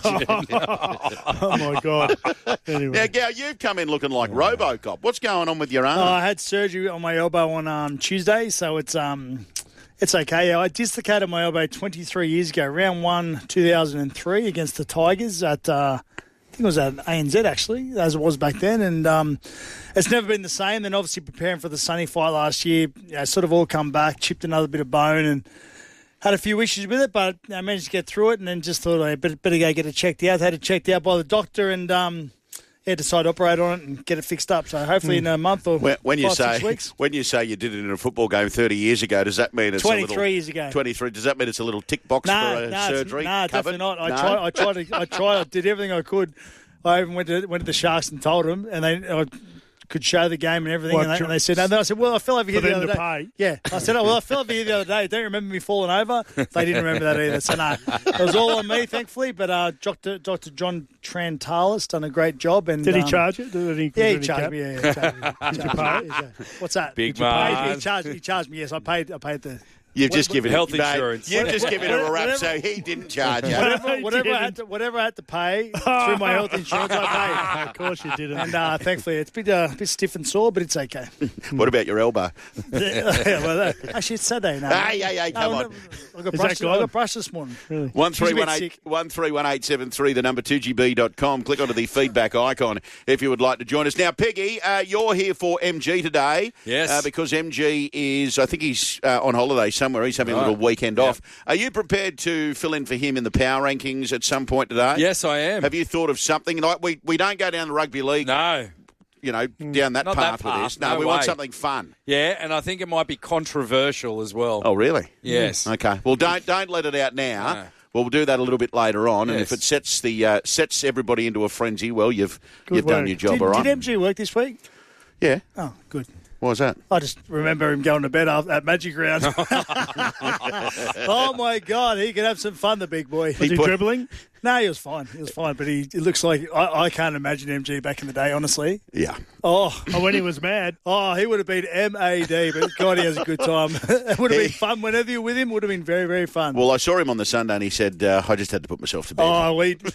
Oh, my God. Anyway. Now, Gal, you've come in looking like RoboCop. What's going on with your arm? Oh, I had surgery on my elbow on um, Tuesday, so it's um, it's okay. I dislocated my elbow twenty-three years ago, round one, two thousand three, against the Tigers at, uh, I think it was at A N Z actually, as it was back then, and um, it's never been the same. Then obviously preparing for the Sunny fight last year, you know, sort of all come back, chipped another bit of bone, and had a few issues with it, but I managed to get through it, and then just thought I better, better go get it checked out. Had it checked out by the doctor, and um, yeah, decide to operate on it and get it fixed up. So hopefully in a month or when, when you five, say six weeks. When you say you did it in a football game thirty years ago, does that mean it's twenty-three a little, years ago? Twenty-three. Does that mean it's a little tick box no, for a no, surgery? No, covered? definitely not. I no? tried. I tried. To, I tried. I did everything I could. I even went to went to the Sharks and told them, and they. I, could show the game and everything, What, and, they, and they said, no. And then I said, well, I fell over here for the them other to day. pay. Yeah. I said, oh, well, I fell over here the other day. Don't you remember me falling over? They didn't remember that either. So, no, it was all on me, thankfully. But uh, Doctor Doctor John Trantalis done a great job. And Did he um, charge it? Did he, yeah, he did he charged cap? me. Yeah, yeah, charged me. Did you pay? What's that? Big Did you pay? man. He charged, he charged me, yes. I paid I paid the... You've What- just what- given Health it, mate, insurance. You've just given him a rap, Whatever- so he didn't charge you. Whatever, whatever, I didn't. had to, whatever I had to pay through my health insurance, I paid. Of course you didn't. And uh, thankfully, it's a bit, uh, bit stiff and sore, but it's okay. What about your elbow? yeah, well, that, actually, it's Saturday now. Hey, hey, hey, come No, on. no, I got Is brushed. that I got gone? brushed this morning. Really? One three one She's a bit eight sick. one three one eight seven three. The number two G B dot com. Click onto the feedback icon if you would like to join us. Now, Peggy, uh, you're here for M G today. Yes. Uh, because M G is, I think he's uh, on holiday somewhere. He's having a Right. little weekend Yep. off. Are you prepared to fill in for him in the power rankings at some point today? Yes, I am. Have you thought of something? Like we we don't go down the rugby league. No. You know, down that Not path that with path, this. No, no we want way. something fun. Yeah, and I think it might be controversial as well. Oh, really? Yes. Okay. Well, don't don't let it out now. No. We'll do that a little bit later on, and Yes. if it sets the uh, sets everybody into a frenzy, well, you've Good you've done work. your job, Did, all right? did M G work this week? Yeah. Oh, good. What was that? I just remember him going to bed after, at Magic Round. Oh, my God. He could have some fun, the big boy. Was he put- dribbling? No, he was fine. He was fine, but he it looks like I, I can't imagine M G back in the day, honestly. Yeah. Oh, Oh, when he was mad. oh, he would have been M A D, but God, he has a good time. It would have been fun. Whenever you're with him, would have been very, very fun. Well, I saw him on the Sunday, and he said, uh, "I just had to put myself to bed." oh, we. You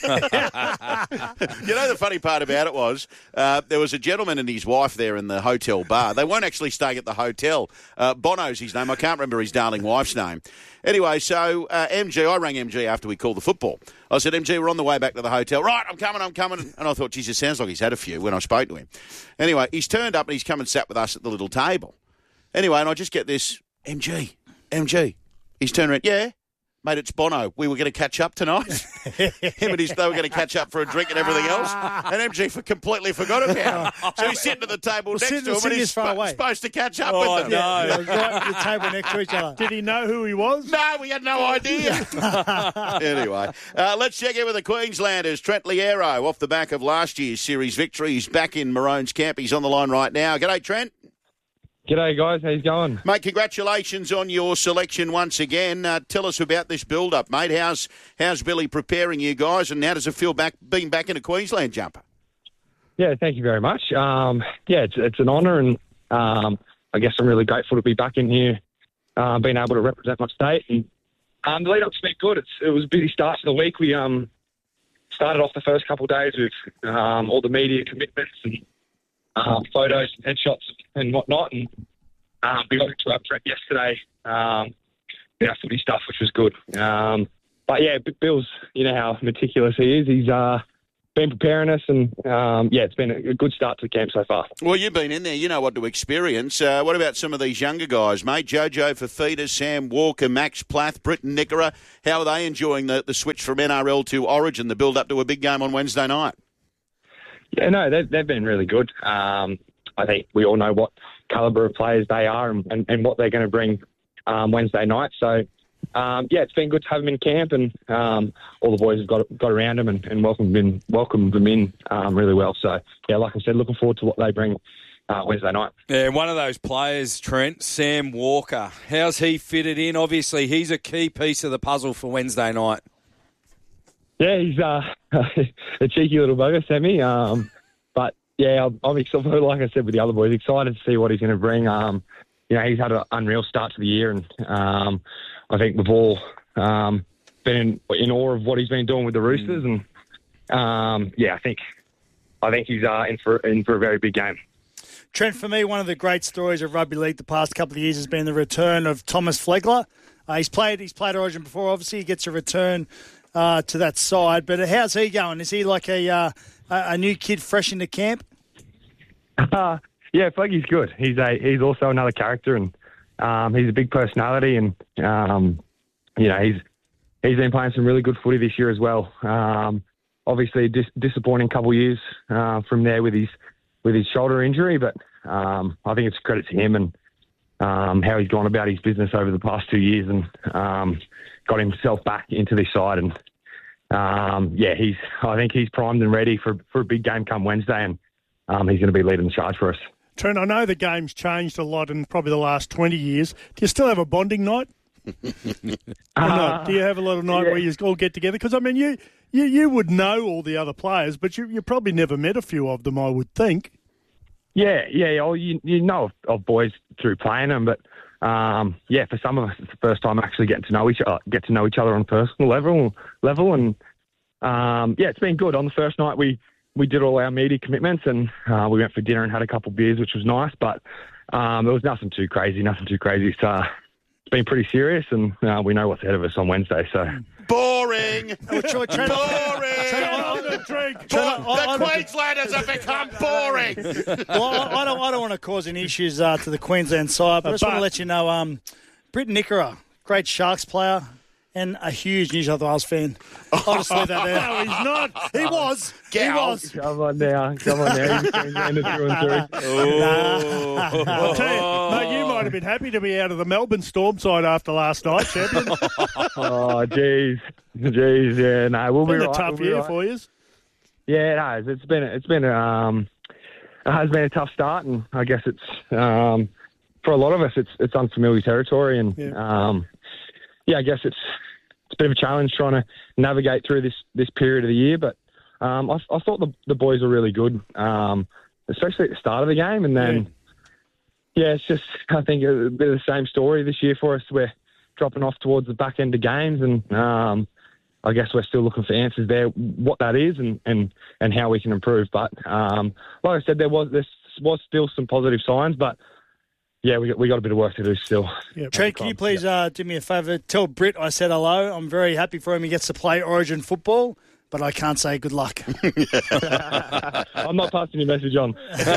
know, the funny part about it was uh, there was a gentleman and his wife there in the hotel bar. They weren't actually staying at the hotel. Uh, Bono's his name. I can't remember his darling wife's name. Anyway, so uh, M G, I rang M G after we called the football. I said, M G, we're on the way back to the hotel. Right, I'm coming, I'm coming. And I thought, geez, it sounds like he's had a few when I spoke to him. Anyway, he's turned up and he's come and sat with us at the little table. Anyway, and I just get this, M G, M G. He's turned around, yeah. Mate, it's Bono. We were going to catch up tonight. Him and his, they were going to catch up for a drink and everything else. And M G for, completely forgot about him. So he's sitting at the table Well, next sitting- to him and sitting he's as far sp- away. supposed to catch up Oh, with them. no. Yeah, it was right at the table next to each other. Did he know who he was? No, we had no idea. Anyway, uh, let's check in with the Queenslanders. Trent Liero, off the back of last year's series victory. He's back in Maroon's camp. He's on the line right now. G'day, Trent. G'day, guys. How's it going? Mate, congratulations on your selection once again. Uh, tell us about this build-up, mate. How's how's Billy preparing you guys, and how does it feel back being back in a Queensland jumper? Yeah, thank you very much. Um, yeah, it's it's an honour, and um, I guess I'm really grateful to be back in here, uh, being able to represent my state and Um, the lead-up's been good. It's, it was a busy start to the week. We um, started off the first couple of days with um, all the media commitments and um, photos and headshots and whatnot. And um, we got into our prep yesterday, um, our footy stuff, which was good. Um, but, yeah, Bill's, you know how meticulous he is. He's uh, been preparing us, and, um, yeah, it's been a good start to the camp so far. Well, you've been in there. You know what to experience. Uh, what about some of these younger guys, mate? Jojo Fafita, Sam Walker, Max Plath, Britton Nickera. How are they enjoying the, the switch from N R L to Origin, the build-up to a big game on Wednesday night? Yeah, no, they've, they've been really good. Um, I think we all know what calibre of players they are and, and, and what they're going to bring um, Wednesday night. So, Um, yeah, it's been good to have them in camp, and um, all the boys have got got around them and, and welcomed them in, welcomed them in um, really well. So, yeah, like I said, looking forward to what they bring uh, Wednesday night. Yeah, one of those players, Trent, Sam Walker. How's he fitted in? Obviously, he's a key piece of the puzzle for Wednesday night. Yeah, he's uh, a cheeky little bugger, Sammy. Um, but, yeah, I'm, I'm excited, like I said with the other boys, excited to see what he's going to bring. Um, you know, he's had an unreal start to the year, and um, I think we've all um, been in, in awe of what he's been doing with the Roosters, and um, yeah, I think I think he's uh, in for in for a very big game. Trent, for me, one of the great stories of rugby league the past couple of years has been the return of Thomas Flegler. Uh, he's played he's played Origin before. Obviously, he gets a return uh, to that side. But how's he going? Is he like a uh, a new kid fresh into camp? Uh, yeah, Fleggy's good. He's a he's also another character, and Um, he's a big personality, and um, you know he's he's been playing some really good footy this year as well. Um, obviously, a dis- disappointing couple of years uh, from there with his with his shoulder injury, but um, I think it's a credit to him and um, how he's gone about his business over the past two years and um, got himself back into this side. And um, yeah, he's I think he's primed and ready for for a big game come Wednesday, and um, he's going to be leading the charge for us. Trent, I know the game's changed a lot in probably the last twenty years. Do you still have a bonding night? Or not? Do you have a little night yeah. where you all get together? Because, I mean, you, you, you would know all the other players, but you, you probably never met a few of them, I would think. Yeah, yeah. Oh, you, you know of, of boys through playing them, but, um, yeah, for some of us, it's the first time actually getting to know each other, get to know each other on a personal level, level and, um, yeah, it's been good. On the first night, we... We did all our media commitments, and uh, we went for dinner and had a couple of beers, which was nice. But um, it was nothing too crazy, nothing too crazy. It's, uh, it's been pretty serious, and uh, we know what's ahead of us on Wednesday. So boring, oh, Troy, Trent, boring. Trent, Trent, the Queenslanders have become boring. Well, I, I don't, I don't want to cause any issues uh, to the Queensland side, but I just want to let you know, um, Britton Nickera, great Sharks player. And a huge New South Wales fan. I'll just leave that there. No, he's not. He was. He was. Come on now. Come on now. He's Queenslanders through and through. Oh. I'll tell you, mate, you might have been happy to be out of the Melbourne Storm side after last night, champion. Oh, jeez. Jeez, yeah. No, we'll been be a right. tough we'll year right. for you. Yeah, it has. It's been, it's been, um, it has been a tough start, and I guess it's, um, for a lot of us, it's, it's unfamiliar territory, and, yeah. um, yeah, I guess it's it's a bit of a challenge trying to navigate through this, this period of the year. But um, I, I thought the, the boys were really good, um, especially at the start of the game. And then, yeah. yeah, it's just, I think, a bit of the same story this year for us. We're dropping off towards the back end of games, and um, I guess we're still looking for answers there, what that is and, and, and how we can improve. But um, like I said, there was there was still some positive signs, but yeah, we got, we got a bit of work to do still. Yeah, Trent, can you please uh, do me a favour? Tell Britt I said hello. I'm very happy for him. He gets to play Origin football, but I can't say good luck. I'm not passing your message on.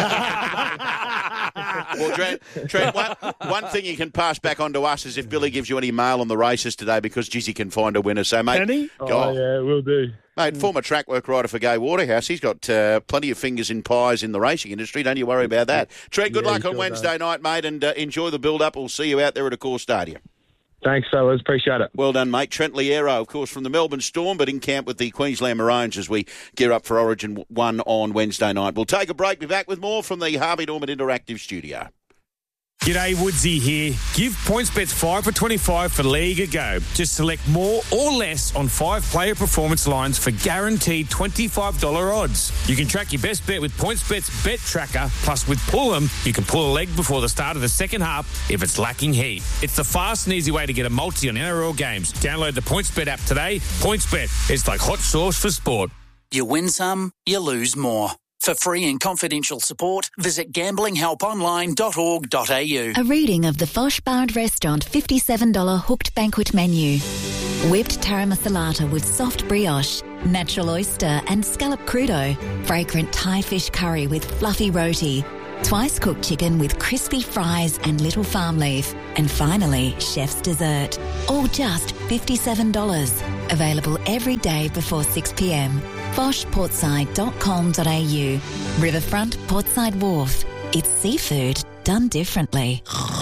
Well, Trent, Trent one, one thing you can pass back on to us is if Billy gives you any mail on the races today, because Jizzy can find a winner. So, mate, can he? Oh, oh yeah, we'll do. Mate, mm. former track work rider for Gay Waterhouse. He's got uh, plenty of fingers in pies in the racing industry. Don't you worry about that. Trent, good yeah, luck on sure Wednesday does. night, mate, and uh, enjoy the build-up. We'll see you out there at Accor Stadium. Thanks, fellas. Appreciate it. Well done, mate. Trent Liero, of course, from the Melbourne Storm, but in camp with the Queensland Maroons as we gear up for Origin one on Wednesday night. We'll take a break. Be back with more from the Harvey Norman Interactive Studio. G'day, Woodsy here. Give PointsBet five for twenty-five for League a go. Just select more or less on five player performance lines for guaranteed twenty-five dollars odds. You can track your best bet with PointsBet's Bet Tracker. Plus, with Pull'em, you can pull a leg before the start of the second half if it's lacking heat. It's the fast and easy way to get a multi on N R L games. Download the PointsBet app today. PointsBet, it's like hot sauce for sport. You win some, you lose more. For free and confidential support, visit gambling help online dot org dot a u. A reading of the Fosh Bar and Restaurant fifty-seven dollars hooked banquet menu. Whipped taramasalata with soft brioche, natural oyster and scallop crudo, fragrant Thai fish curry with fluffy roti, twice cooked chicken with crispy fries and little farm leaf, and finally, chef's dessert. All just fifty-seven dollars. Available every day before six p m. fosh portside dot com dot a u. Riverfront Portside Wharf. It's seafood done differently.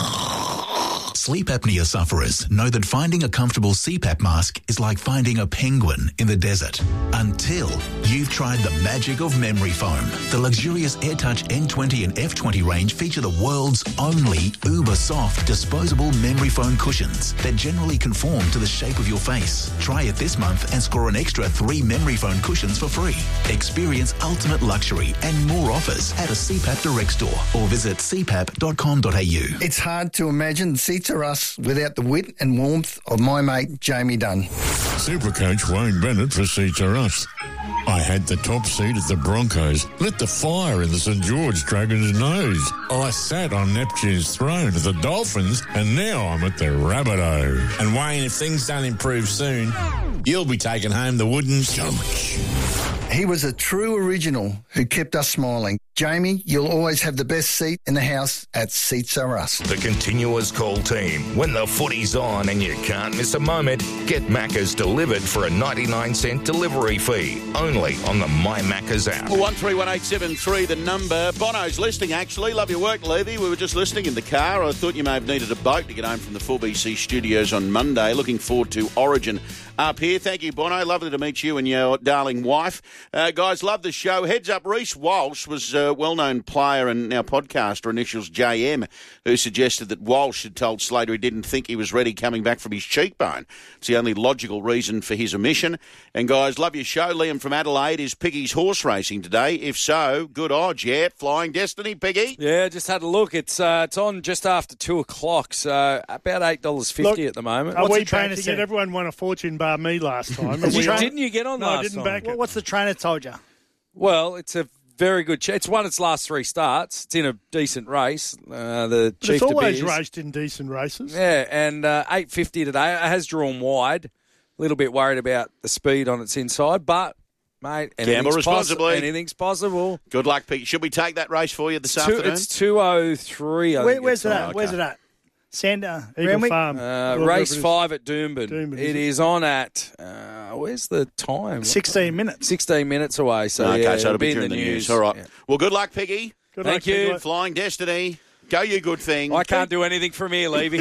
Sleep apnea sufferers know that finding a comfortable C PAP mask is like finding a penguin in the desert. Until you've tried the magic of memory foam. The luxurious AirTouch N twenty and F twenty range feature the world's only uber-soft disposable memory foam cushions that generally conform to the shape of your face. Try it this month and score an extra three memory foam cushions for free. Experience ultimate luxury and more offers at a C PAP Direct store or visit c pap dot com dot a u. It's hard to imagine Seats Are Us without the wit and warmth of my mate Jamie Dunn. Supercoach Wayne Bennett for Seats Are Us. I had the top seat at the Broncos, lit the fire in the St George Dragons' nose. I sat on Neptune's throne at the Dolphins, and now I'm at the Rabbitoh. And Wayne, if things don't improve soon, you'll be taking home the wooden stomach. He was a true original who kept us smiling. Jamie, you'll always have the best seat in the house at Seats Are Us. The continuous call team. When the footy's on and you can't miss a moment, get Macca's delivered for a ninety-nine cent delivery fee. Only on the My Macca's app. one three one eight seven three, the number. Bono's listening, actually. Love your work, Levy. We were just listening in the car. I thought you may have needed a boat to get home from the four B C studios on Monday. Looking forward to Origin up here. Thank you, Bono. Lovely to meet you and your darling wife. Uh, guys, love the show. Heads up, Reece Walsh was a well-known player and now podcaster, initials J M, who suggested that Walsh had told Slater he didn't think he was ready coming back from his cheekbone. It's the only logical reason for his omission. And, guys, love your show. Liam from Adelaide, is Piggy's horse racing today? If so, good odds. Yeah, Flying Destiny, Piggy? Yeah, just had a look. It's uh, it's on just after two o'clock, so about eight dollars fifty at the moment. Are What's we the trainer backing it? said? Everyone won a fortune bar me last time. Did you, didn't you get on no, last I didn't time? back it. What's the trainer told you? Well, it's a very good. Ch- it's won its last three starts. It's in a decent race. Uh, the But Chief it's always De Beers. raced in decent races. Yeah, and uh, eight fifty today. It has drawn wide. A little bit worried about the speed on its inside, but mate, Gamble anything's responsibly. Possi- anything's possible. Good luck, Piggy. Should we take that race for you this Two, afternoon? it's two oh three. I Where, think where's it's it on. at? Where's it at? Sander, Eagle Renwick? Farm. Uh, Well, race whatever it is. five at Doomben. Doomben, is it it? is on at, uh, where's the time? sixteen minutes. sixteen minutes away. So, okay, yeah, so it'll be in during the the news. news. All right. Yeah. Well, good luck, Piggy. Good Thank luck, you. Piggy. Flying Destiny. Go you good thing. I can't do anything from here, Levy.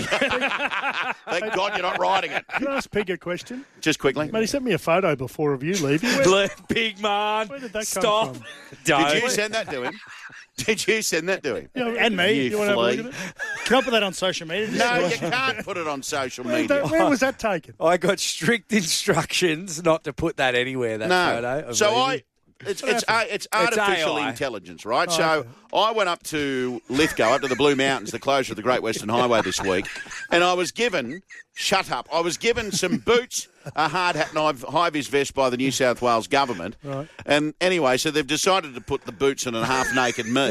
Thank God you're not riding it. Can I ask Pig a question? Just quickly. Mate, he sent me a photo before of you, Levy. Where, Big man. where did that Stop. come from? Don't. Did you send that to him? Did you send that to him? You know, And me. You You want to have a look flea. at it? Can I put that on social media? No, you can't put it on social Where, media. that- where was that taken? I got strict instructions not to put that anywhere, that No. photo. of So Levy. I, it's it's uh, it's artificial A I. intelligence, right? Oh, so okay. I went up to Lithgow, up to the Blue Mountains, the closure of the Great Western Highway this week, and I was given, shut up, I was given some boots, a hard hat and a high-vis vest by the New South Wales government. Right. And anyway, so they've decided to put the boots on a half-naked me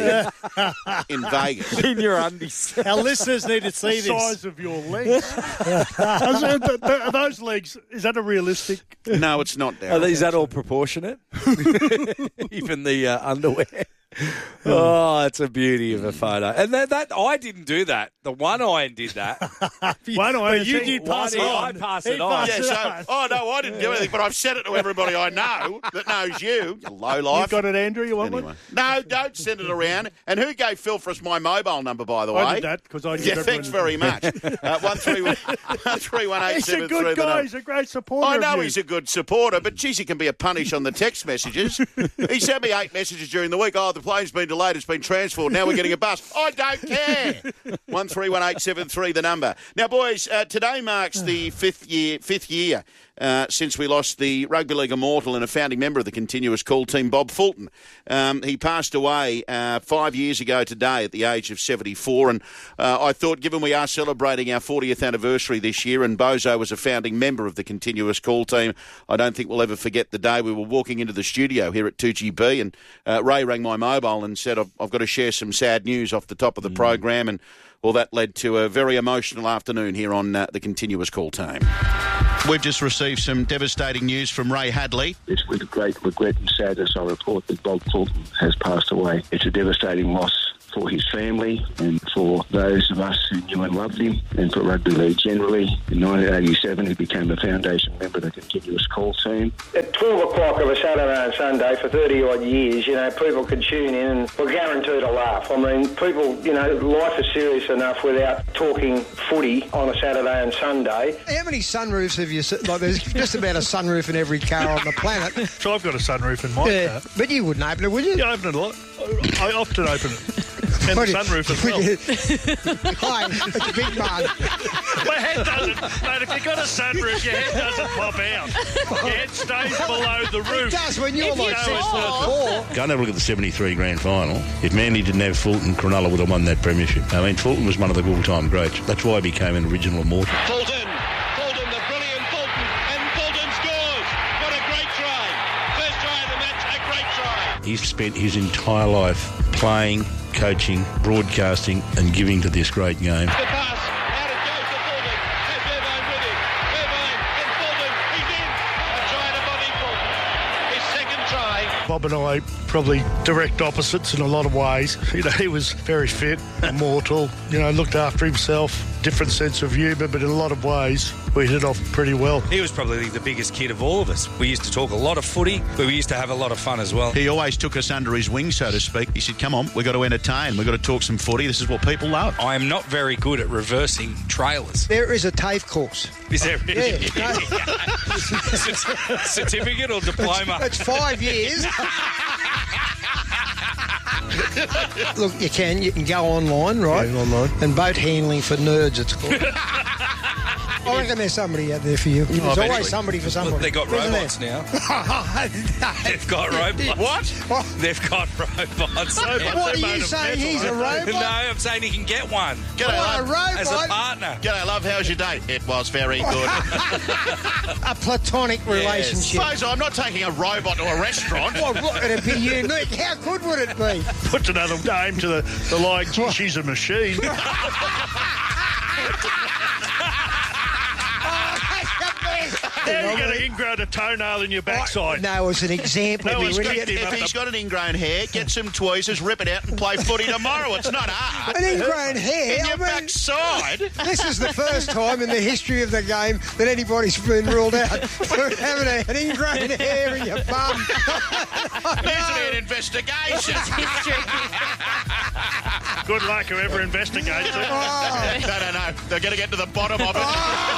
in Vegas. in your undies. Our listeners need to The see this. size of your legs. I was- th- th- Are those legs, is that a realistic? No, it's not, Are Darryl. these that all proportionate? Even the uh, underwear. Oh, it's a beauty of a photo. And that, that I didn't do that. The one iron did that. One eye. But you did pass it One on. eye, I pass He it on. passed Yeah, it so, on. oh, no, I didn't do anything, but I've said it to everybody I know that knows you, you low-life. You've got it, Andrew. You want Anyway. one? No, don't send it around. And who gave Phil for us my mobile number, by the way? I did that because I. Yeah, thanks very much. Uh, one three one one three one eight He's seven a three. good guy. He's a great supporter. I of know you. he's a good supporter, but geez, he can be a punish on the text messages. He sent me eight messages during the week. Oh, the plane's been delayed. It's been transferred. Now we're getting a bus. I don't care. one three one eight seven three, the number. Now, boys, uh, today marks the fifth year, fifth year uh, since we lost the Rugby League immortal and a founding member of the continuous call team, Bob Fulton. Um, he passed away uh, five years ago today at the age of seventy-four, and uh, I thought, given we are celebrating our fortieth anniversary this year and Bozo was a founding member of the continuous call team, I don't think we'll ever forget the day we were walking into the studio here at two G B and uh, Ray rang my mobile and said, I've, I've got to share some sad news off the top of the mm. program, and well, that led to a very emotional afternoon here on uh, the continuous call team. We've just received some devastating news from Ray Hadley. It's with great regret and sadness I report that Bob Fulton has passed away. It's a devastating loss for his family and for those of us who knew and loved him, and for rugby league generally. In nineteen eighty-seven, he became a foundation member of the continuous call team. At twelve o'clock of a Saturday and Sunday for thirty-odd years, you know, people could tune in and were guaranteed a laugh. I mean, people, you know, life is serious enough without talking footy on a Saturday and Sunday. How many sunroofs have you seen? Like, there's just about a sunroof in every car on the planet. So I've got a sunroof in my yeah, car. But you wouldn't open it, would you? Yeah, I open it a lot. I often open it. And the sunroof as well. Hi, it's a big man. My head doesn't, mate, if you've got a sunroof, your head doesn't pop out. Your head stays below the roof. It does when you're like six foot four. Go and have a look at the seventy-three grand final. If Manly didn't have Fulton, Cronulla would have won that premiership. I mean, Fulton was one of the all-time greats. That's why he became an original immortal. Fulton. Fulton, the brilliant Fulton. And Fulton scores. What a great try. First try of the match, a great try. He's spent his entire life playing, coaching, broadcasting and giving to this great game. The pass, out it goes to Fulton. Has Irvine with him. Irvine and Fulton, he's in. A try to Bobby Fulton. His second try. Bob and I probably direct opposites in a lot of ways. You know, he was very fit, immortal, you know, looked after himself, different sense of humour, but in a lot of ways we hit it off pretty well. He was probably the biggest kid of all of us. We used to talk a lot of footy, but we used to have a lot of fun as well. He always took us under his wing, so to speak. He said, come on, we've got to entertain, we've got to talk some footy, this is what people love. I am not very good at reversing trailers. There is a TAFE course. Is there really? Yeah, no. Certificate or diploma? It's five years. Look, you can. You can go online, right? Yeah, online. And boat handling for nerds, it's called. I reckon there's somebody out there for you. There's Oh, always eventually. somebody for somebody. Well, they've got Isn't robots there? now. They've got robots. What? They've got robots. now. What are you saying? He's a robot? No, I'm saying he can get one. G'day, Oh, a love. robot? As a partner. G'day, love, how's your day? It was very good. A platonic relationship. Bozo, I'm not taking a robot to a restaurant. Well, what, it'd be unique. How good would it be? Puts another name to the, the like, she's a machine. How are you going to ingrown a toenail in your backside? No, it's an example. No of one's the- picked him If up he's the- got an ingrown hair, get some tweezers, rip it out and play footy tomorrow. It's not hard. An ingrown hair? In your I mean, backside. This is the first time in the history of the game that anybody's been ruled out for having a, an ingrown hair in your bum. Isn't it investigation? Good luck whoever investigates it. Oh. No, no, no. They're going to get to the bottom of it.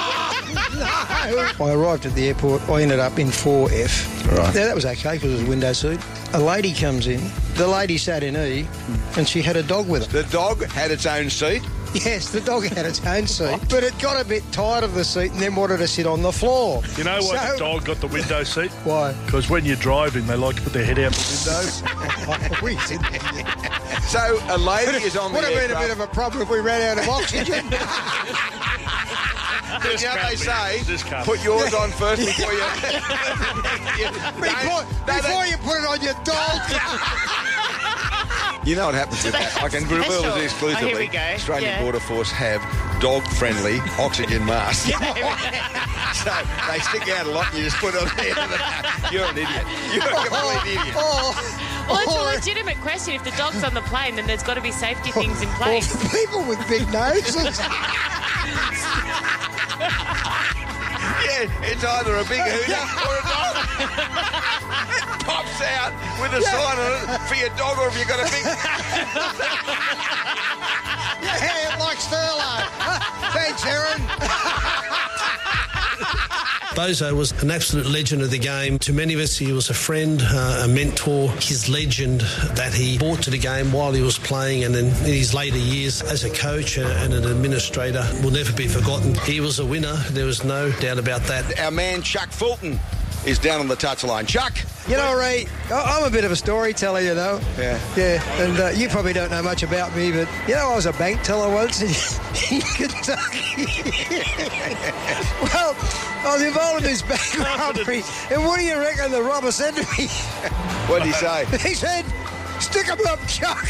I arrived at the airport. I ended up in four F. Right. Yeah, that was okay because it was a window seat. A lady comes in. The lady sat in E, and she had a dog with her. The dog had its own seat? Yes, the dog had its own seat, but it got a bit tired of the seat and then wanted to sit on the floor. You know why So- the dog got the window seat? Why? Because when you're driving, they like to put their head out the window. We did. So a lady is on the Would have been a aircraft. bit of a problem if we ran out of oxygen. You know what they say? This can't Put yours on first before you... before before you put it on your dog. You know what happens with that? I can reveal this Oh, exclusively. here we go. Australian Yeah. Border Force have dog-friendly oxygen masks. So they stick out a lot and you just put it on there. You're an idiot. You're a complete idiot. Well, it's a legitimate question. If the dog's on the plane, then there's got to be safety things in place. Or people with big noses. Yeah, it's either a big hooter or a dog. It pops out with a sign on it for your dog, or if you've got a big... Yeah, like Sterlo. Thanks, Aaron. Bozo was an absolute legend of the game. To many of us, he was a friend, uh, a mentor. His legend that he brought to the game while he was playing and in his later years as a coach and an administrator will never be forgotten. He was a winner. There was no doubt about that. Our man Chuck Fulton is down on the touchline. Chuck! You know, Ray, I- I'm a bit of a storyteller, you know. Yeah. Yeah, and uh, you probably don't know much about me, but, you know, I was a bank teller once in, in Kentucky. Well, I was involved in this bank robbery, and what do you reckon the robber said to me? What did he say? He said, stick 'em up, Chuck.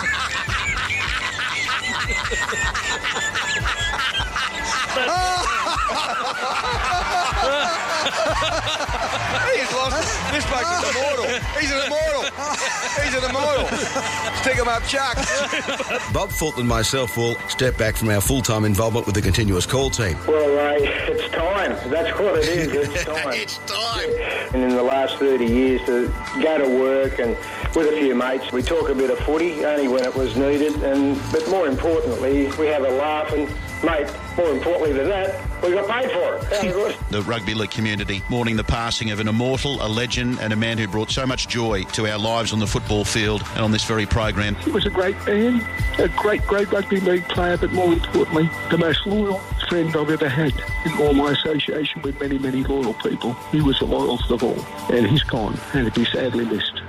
He's lost it. This bloke is immortal. He's an immortal. He's an immortal. Stick him up, Chuck. Bob Fulton and myself will step back from our full-time involvement with the continuous call team. Well, Ray, it's time. That's what it is. It's time. It's time. And in the last thirty years, to go to work and with a few mates, we talk a bit of footy, only when it was needed. And but more importantly, we have a laugh and, mate, more importantly than that, we got paid for it. How good. The rugby league community mourning the passing of an immortal, a legend, and a man who brought so much joy to our lives on the football field and on this very program. He was a great man, a great, great rugby league player, but more importantly, the most loyal friend I've ever had in all my association with many, many loyal people. He was the loyalest of all, and he's gone, and to be sadly missed.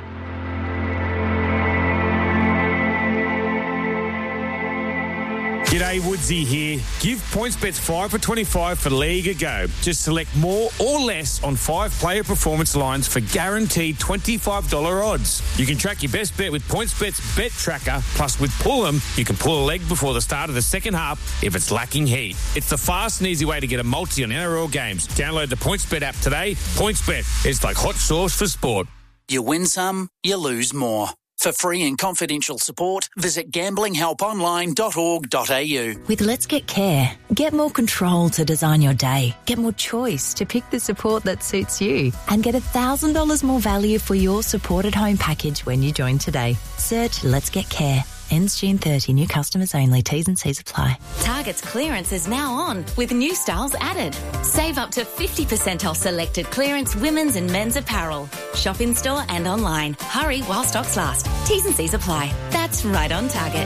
G'day, Woodsy here. Give PointsBets five for twenty-five for League a go. Just select more or less on five player performance lines for guaranteed twenty-five dollars odds. You can track your best bet with PointsBet's Bet Tracker. Plus, with Pull'em, you can pull a leg before the start of the second half if it's lacking heat. It's the fast and easy way to get a multi on N R L games. Download the PointsBet app today. PointsBet, it's like hot sauce for sport. You win some, you lose more. For free and confidential support, visit gambling help online dot org dot a u. With Let's Get Care, get more control to design your day, get more choice to pick the support that suits you, and get one thousand dollars more value for your supported home package when you join today. Search Let's Get Care. Ends June thirtieth. New customers only. T's and C's apply. Target's clearance is now on with new styles added. Save up to fifty percent off selected clearance women's and men's apparel. Shop in store and online. Hurry while stocks last. T's and C's apply. That's right on Target.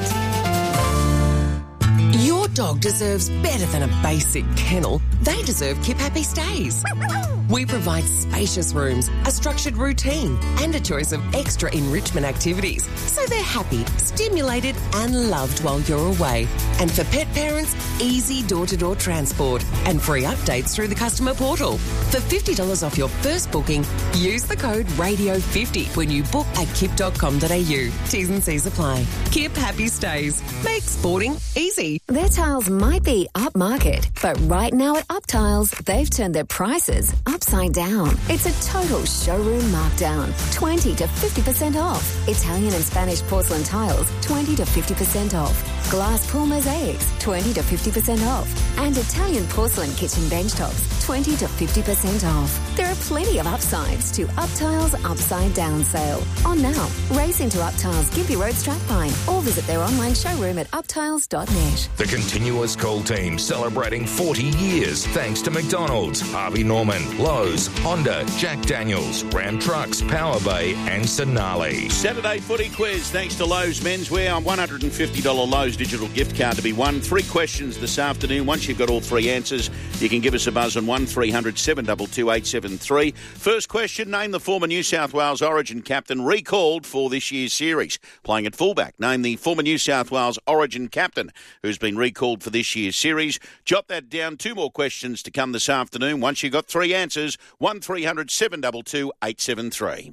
Your dog deserves better than a basic kennel. They deserve Kip Happy Stays. We provide spacious rooms, a structured routine, and a choice of extra enrichment activities, so they're happy, stimulated, and loved while you're away. And for pet parents, easy door-to-door transport and free updates through the customer portal. For fifty dollars off your first booking, use the code radio fifty when you book at kip dot com dot a u. T's and C's apply. Kip Happy Stays. Make sporting easy. Their tiles might be upmarket, but right now at Uptiles, they've turned their prices upside down. It's a total showroom markdown. twenty to fifty percent off. Italian and Spanish porcelain tiles, twenty to fifty percent off. Glass pool mosaics, twenty to fifty percent off. And Italian porcelain kitchen bench tops, twenty to fifty percent off. There are plenty of upsides to Uptiles Upside Down sale. On now. Race into Uptiles Gimpy Road Strathpine or visit their online showroom at uptiles dot net. The Continuous Call team celebrating forty years thanks to McDonald's, Harvey Norman, Lowe's, Honda, Jack Daniels, Ram Trucks, Power Bay and Sonali. Saturday footy quiz thanks to Lowe's Menswear. one hundred fifty dollars Lowe's digital gift card to be won. Three questions this afternoon. Once you've got all three answers, you can give us a buzz on one three hundred seven two two eight seven three. First question, name the former New South Wales Origin captain recalled for this year's series. Playing at fullback, name the former New South Wales Origin captain who's been recalled for this year's series. Jot that down. Two more questions to come this afternoon. Once you've got three answers, one three hundred seven two two eight seven three.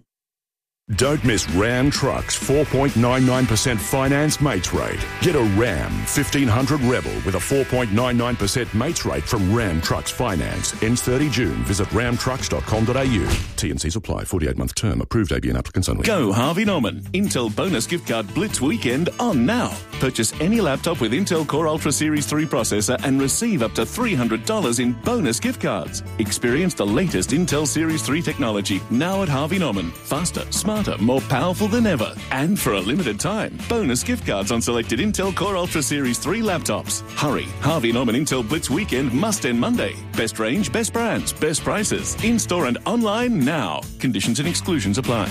Don't miss Ram Trucks four point nine nine percent finance mates rate. Get a Ram fifteen hundred Rebel with a four point nine nine percent mates rate from Ram Trucks Finance. Ends thirtieth of June. Visit ram trucks dot com dot a u. T and C's apply. forty-eight month term. Approved A B N applicants only. Go Harvey Norman. Intel bonus gift card Blitz weekend on now. Purchase any laptop with Intel Core Ultra Series three processor and receive up to three hundred dollars in bonus gift cards. Experience the latest Intel Series three technology now at Harvey Norman. Faster, smarter, smarter, more powerful than ever. And for a limited time, bonus gift cards on selected Intel Core Ultra Series three laptops. Hurry, Harvey Norman Intel Blitz Weekend must end Monday. Best range, best brands, best prices. In-store and online now. Conditions and exclusions apply.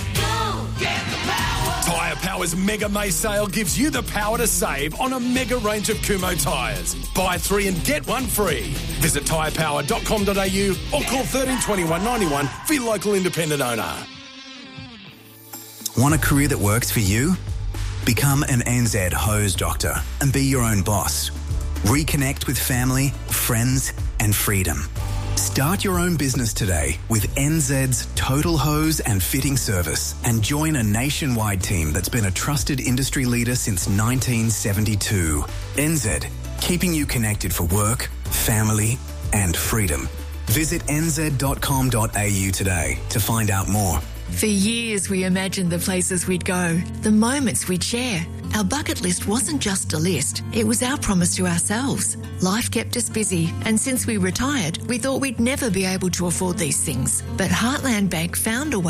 Tyre Power's Mega May sale gives you the power to save on a mega range of Kumho tyres. Buy three and get one free. Visit tyre power dot com dot a u or call one three two one, nine one for your local independent owner. Want a career that works for you? Become an N Z hose doctor and be your own boss. Reconnect with family, friends and freedom. Start your own business today with N Z's Total Hose and Fitting Service and join a nationwide team that's been a trusted industry leader since nineteen seventy-two. N Z, keeping you connected for work, family and freedom. Visit n z dot com dot a u today to find out more. For years, we imagined the places we'd go, the moments we'd share. Our bucket list wasn't just a list, it was our promise to ourselves. Life kept us busy, and since we retired, we thought we'd never be able to afford these things. But Heartland Bank found a way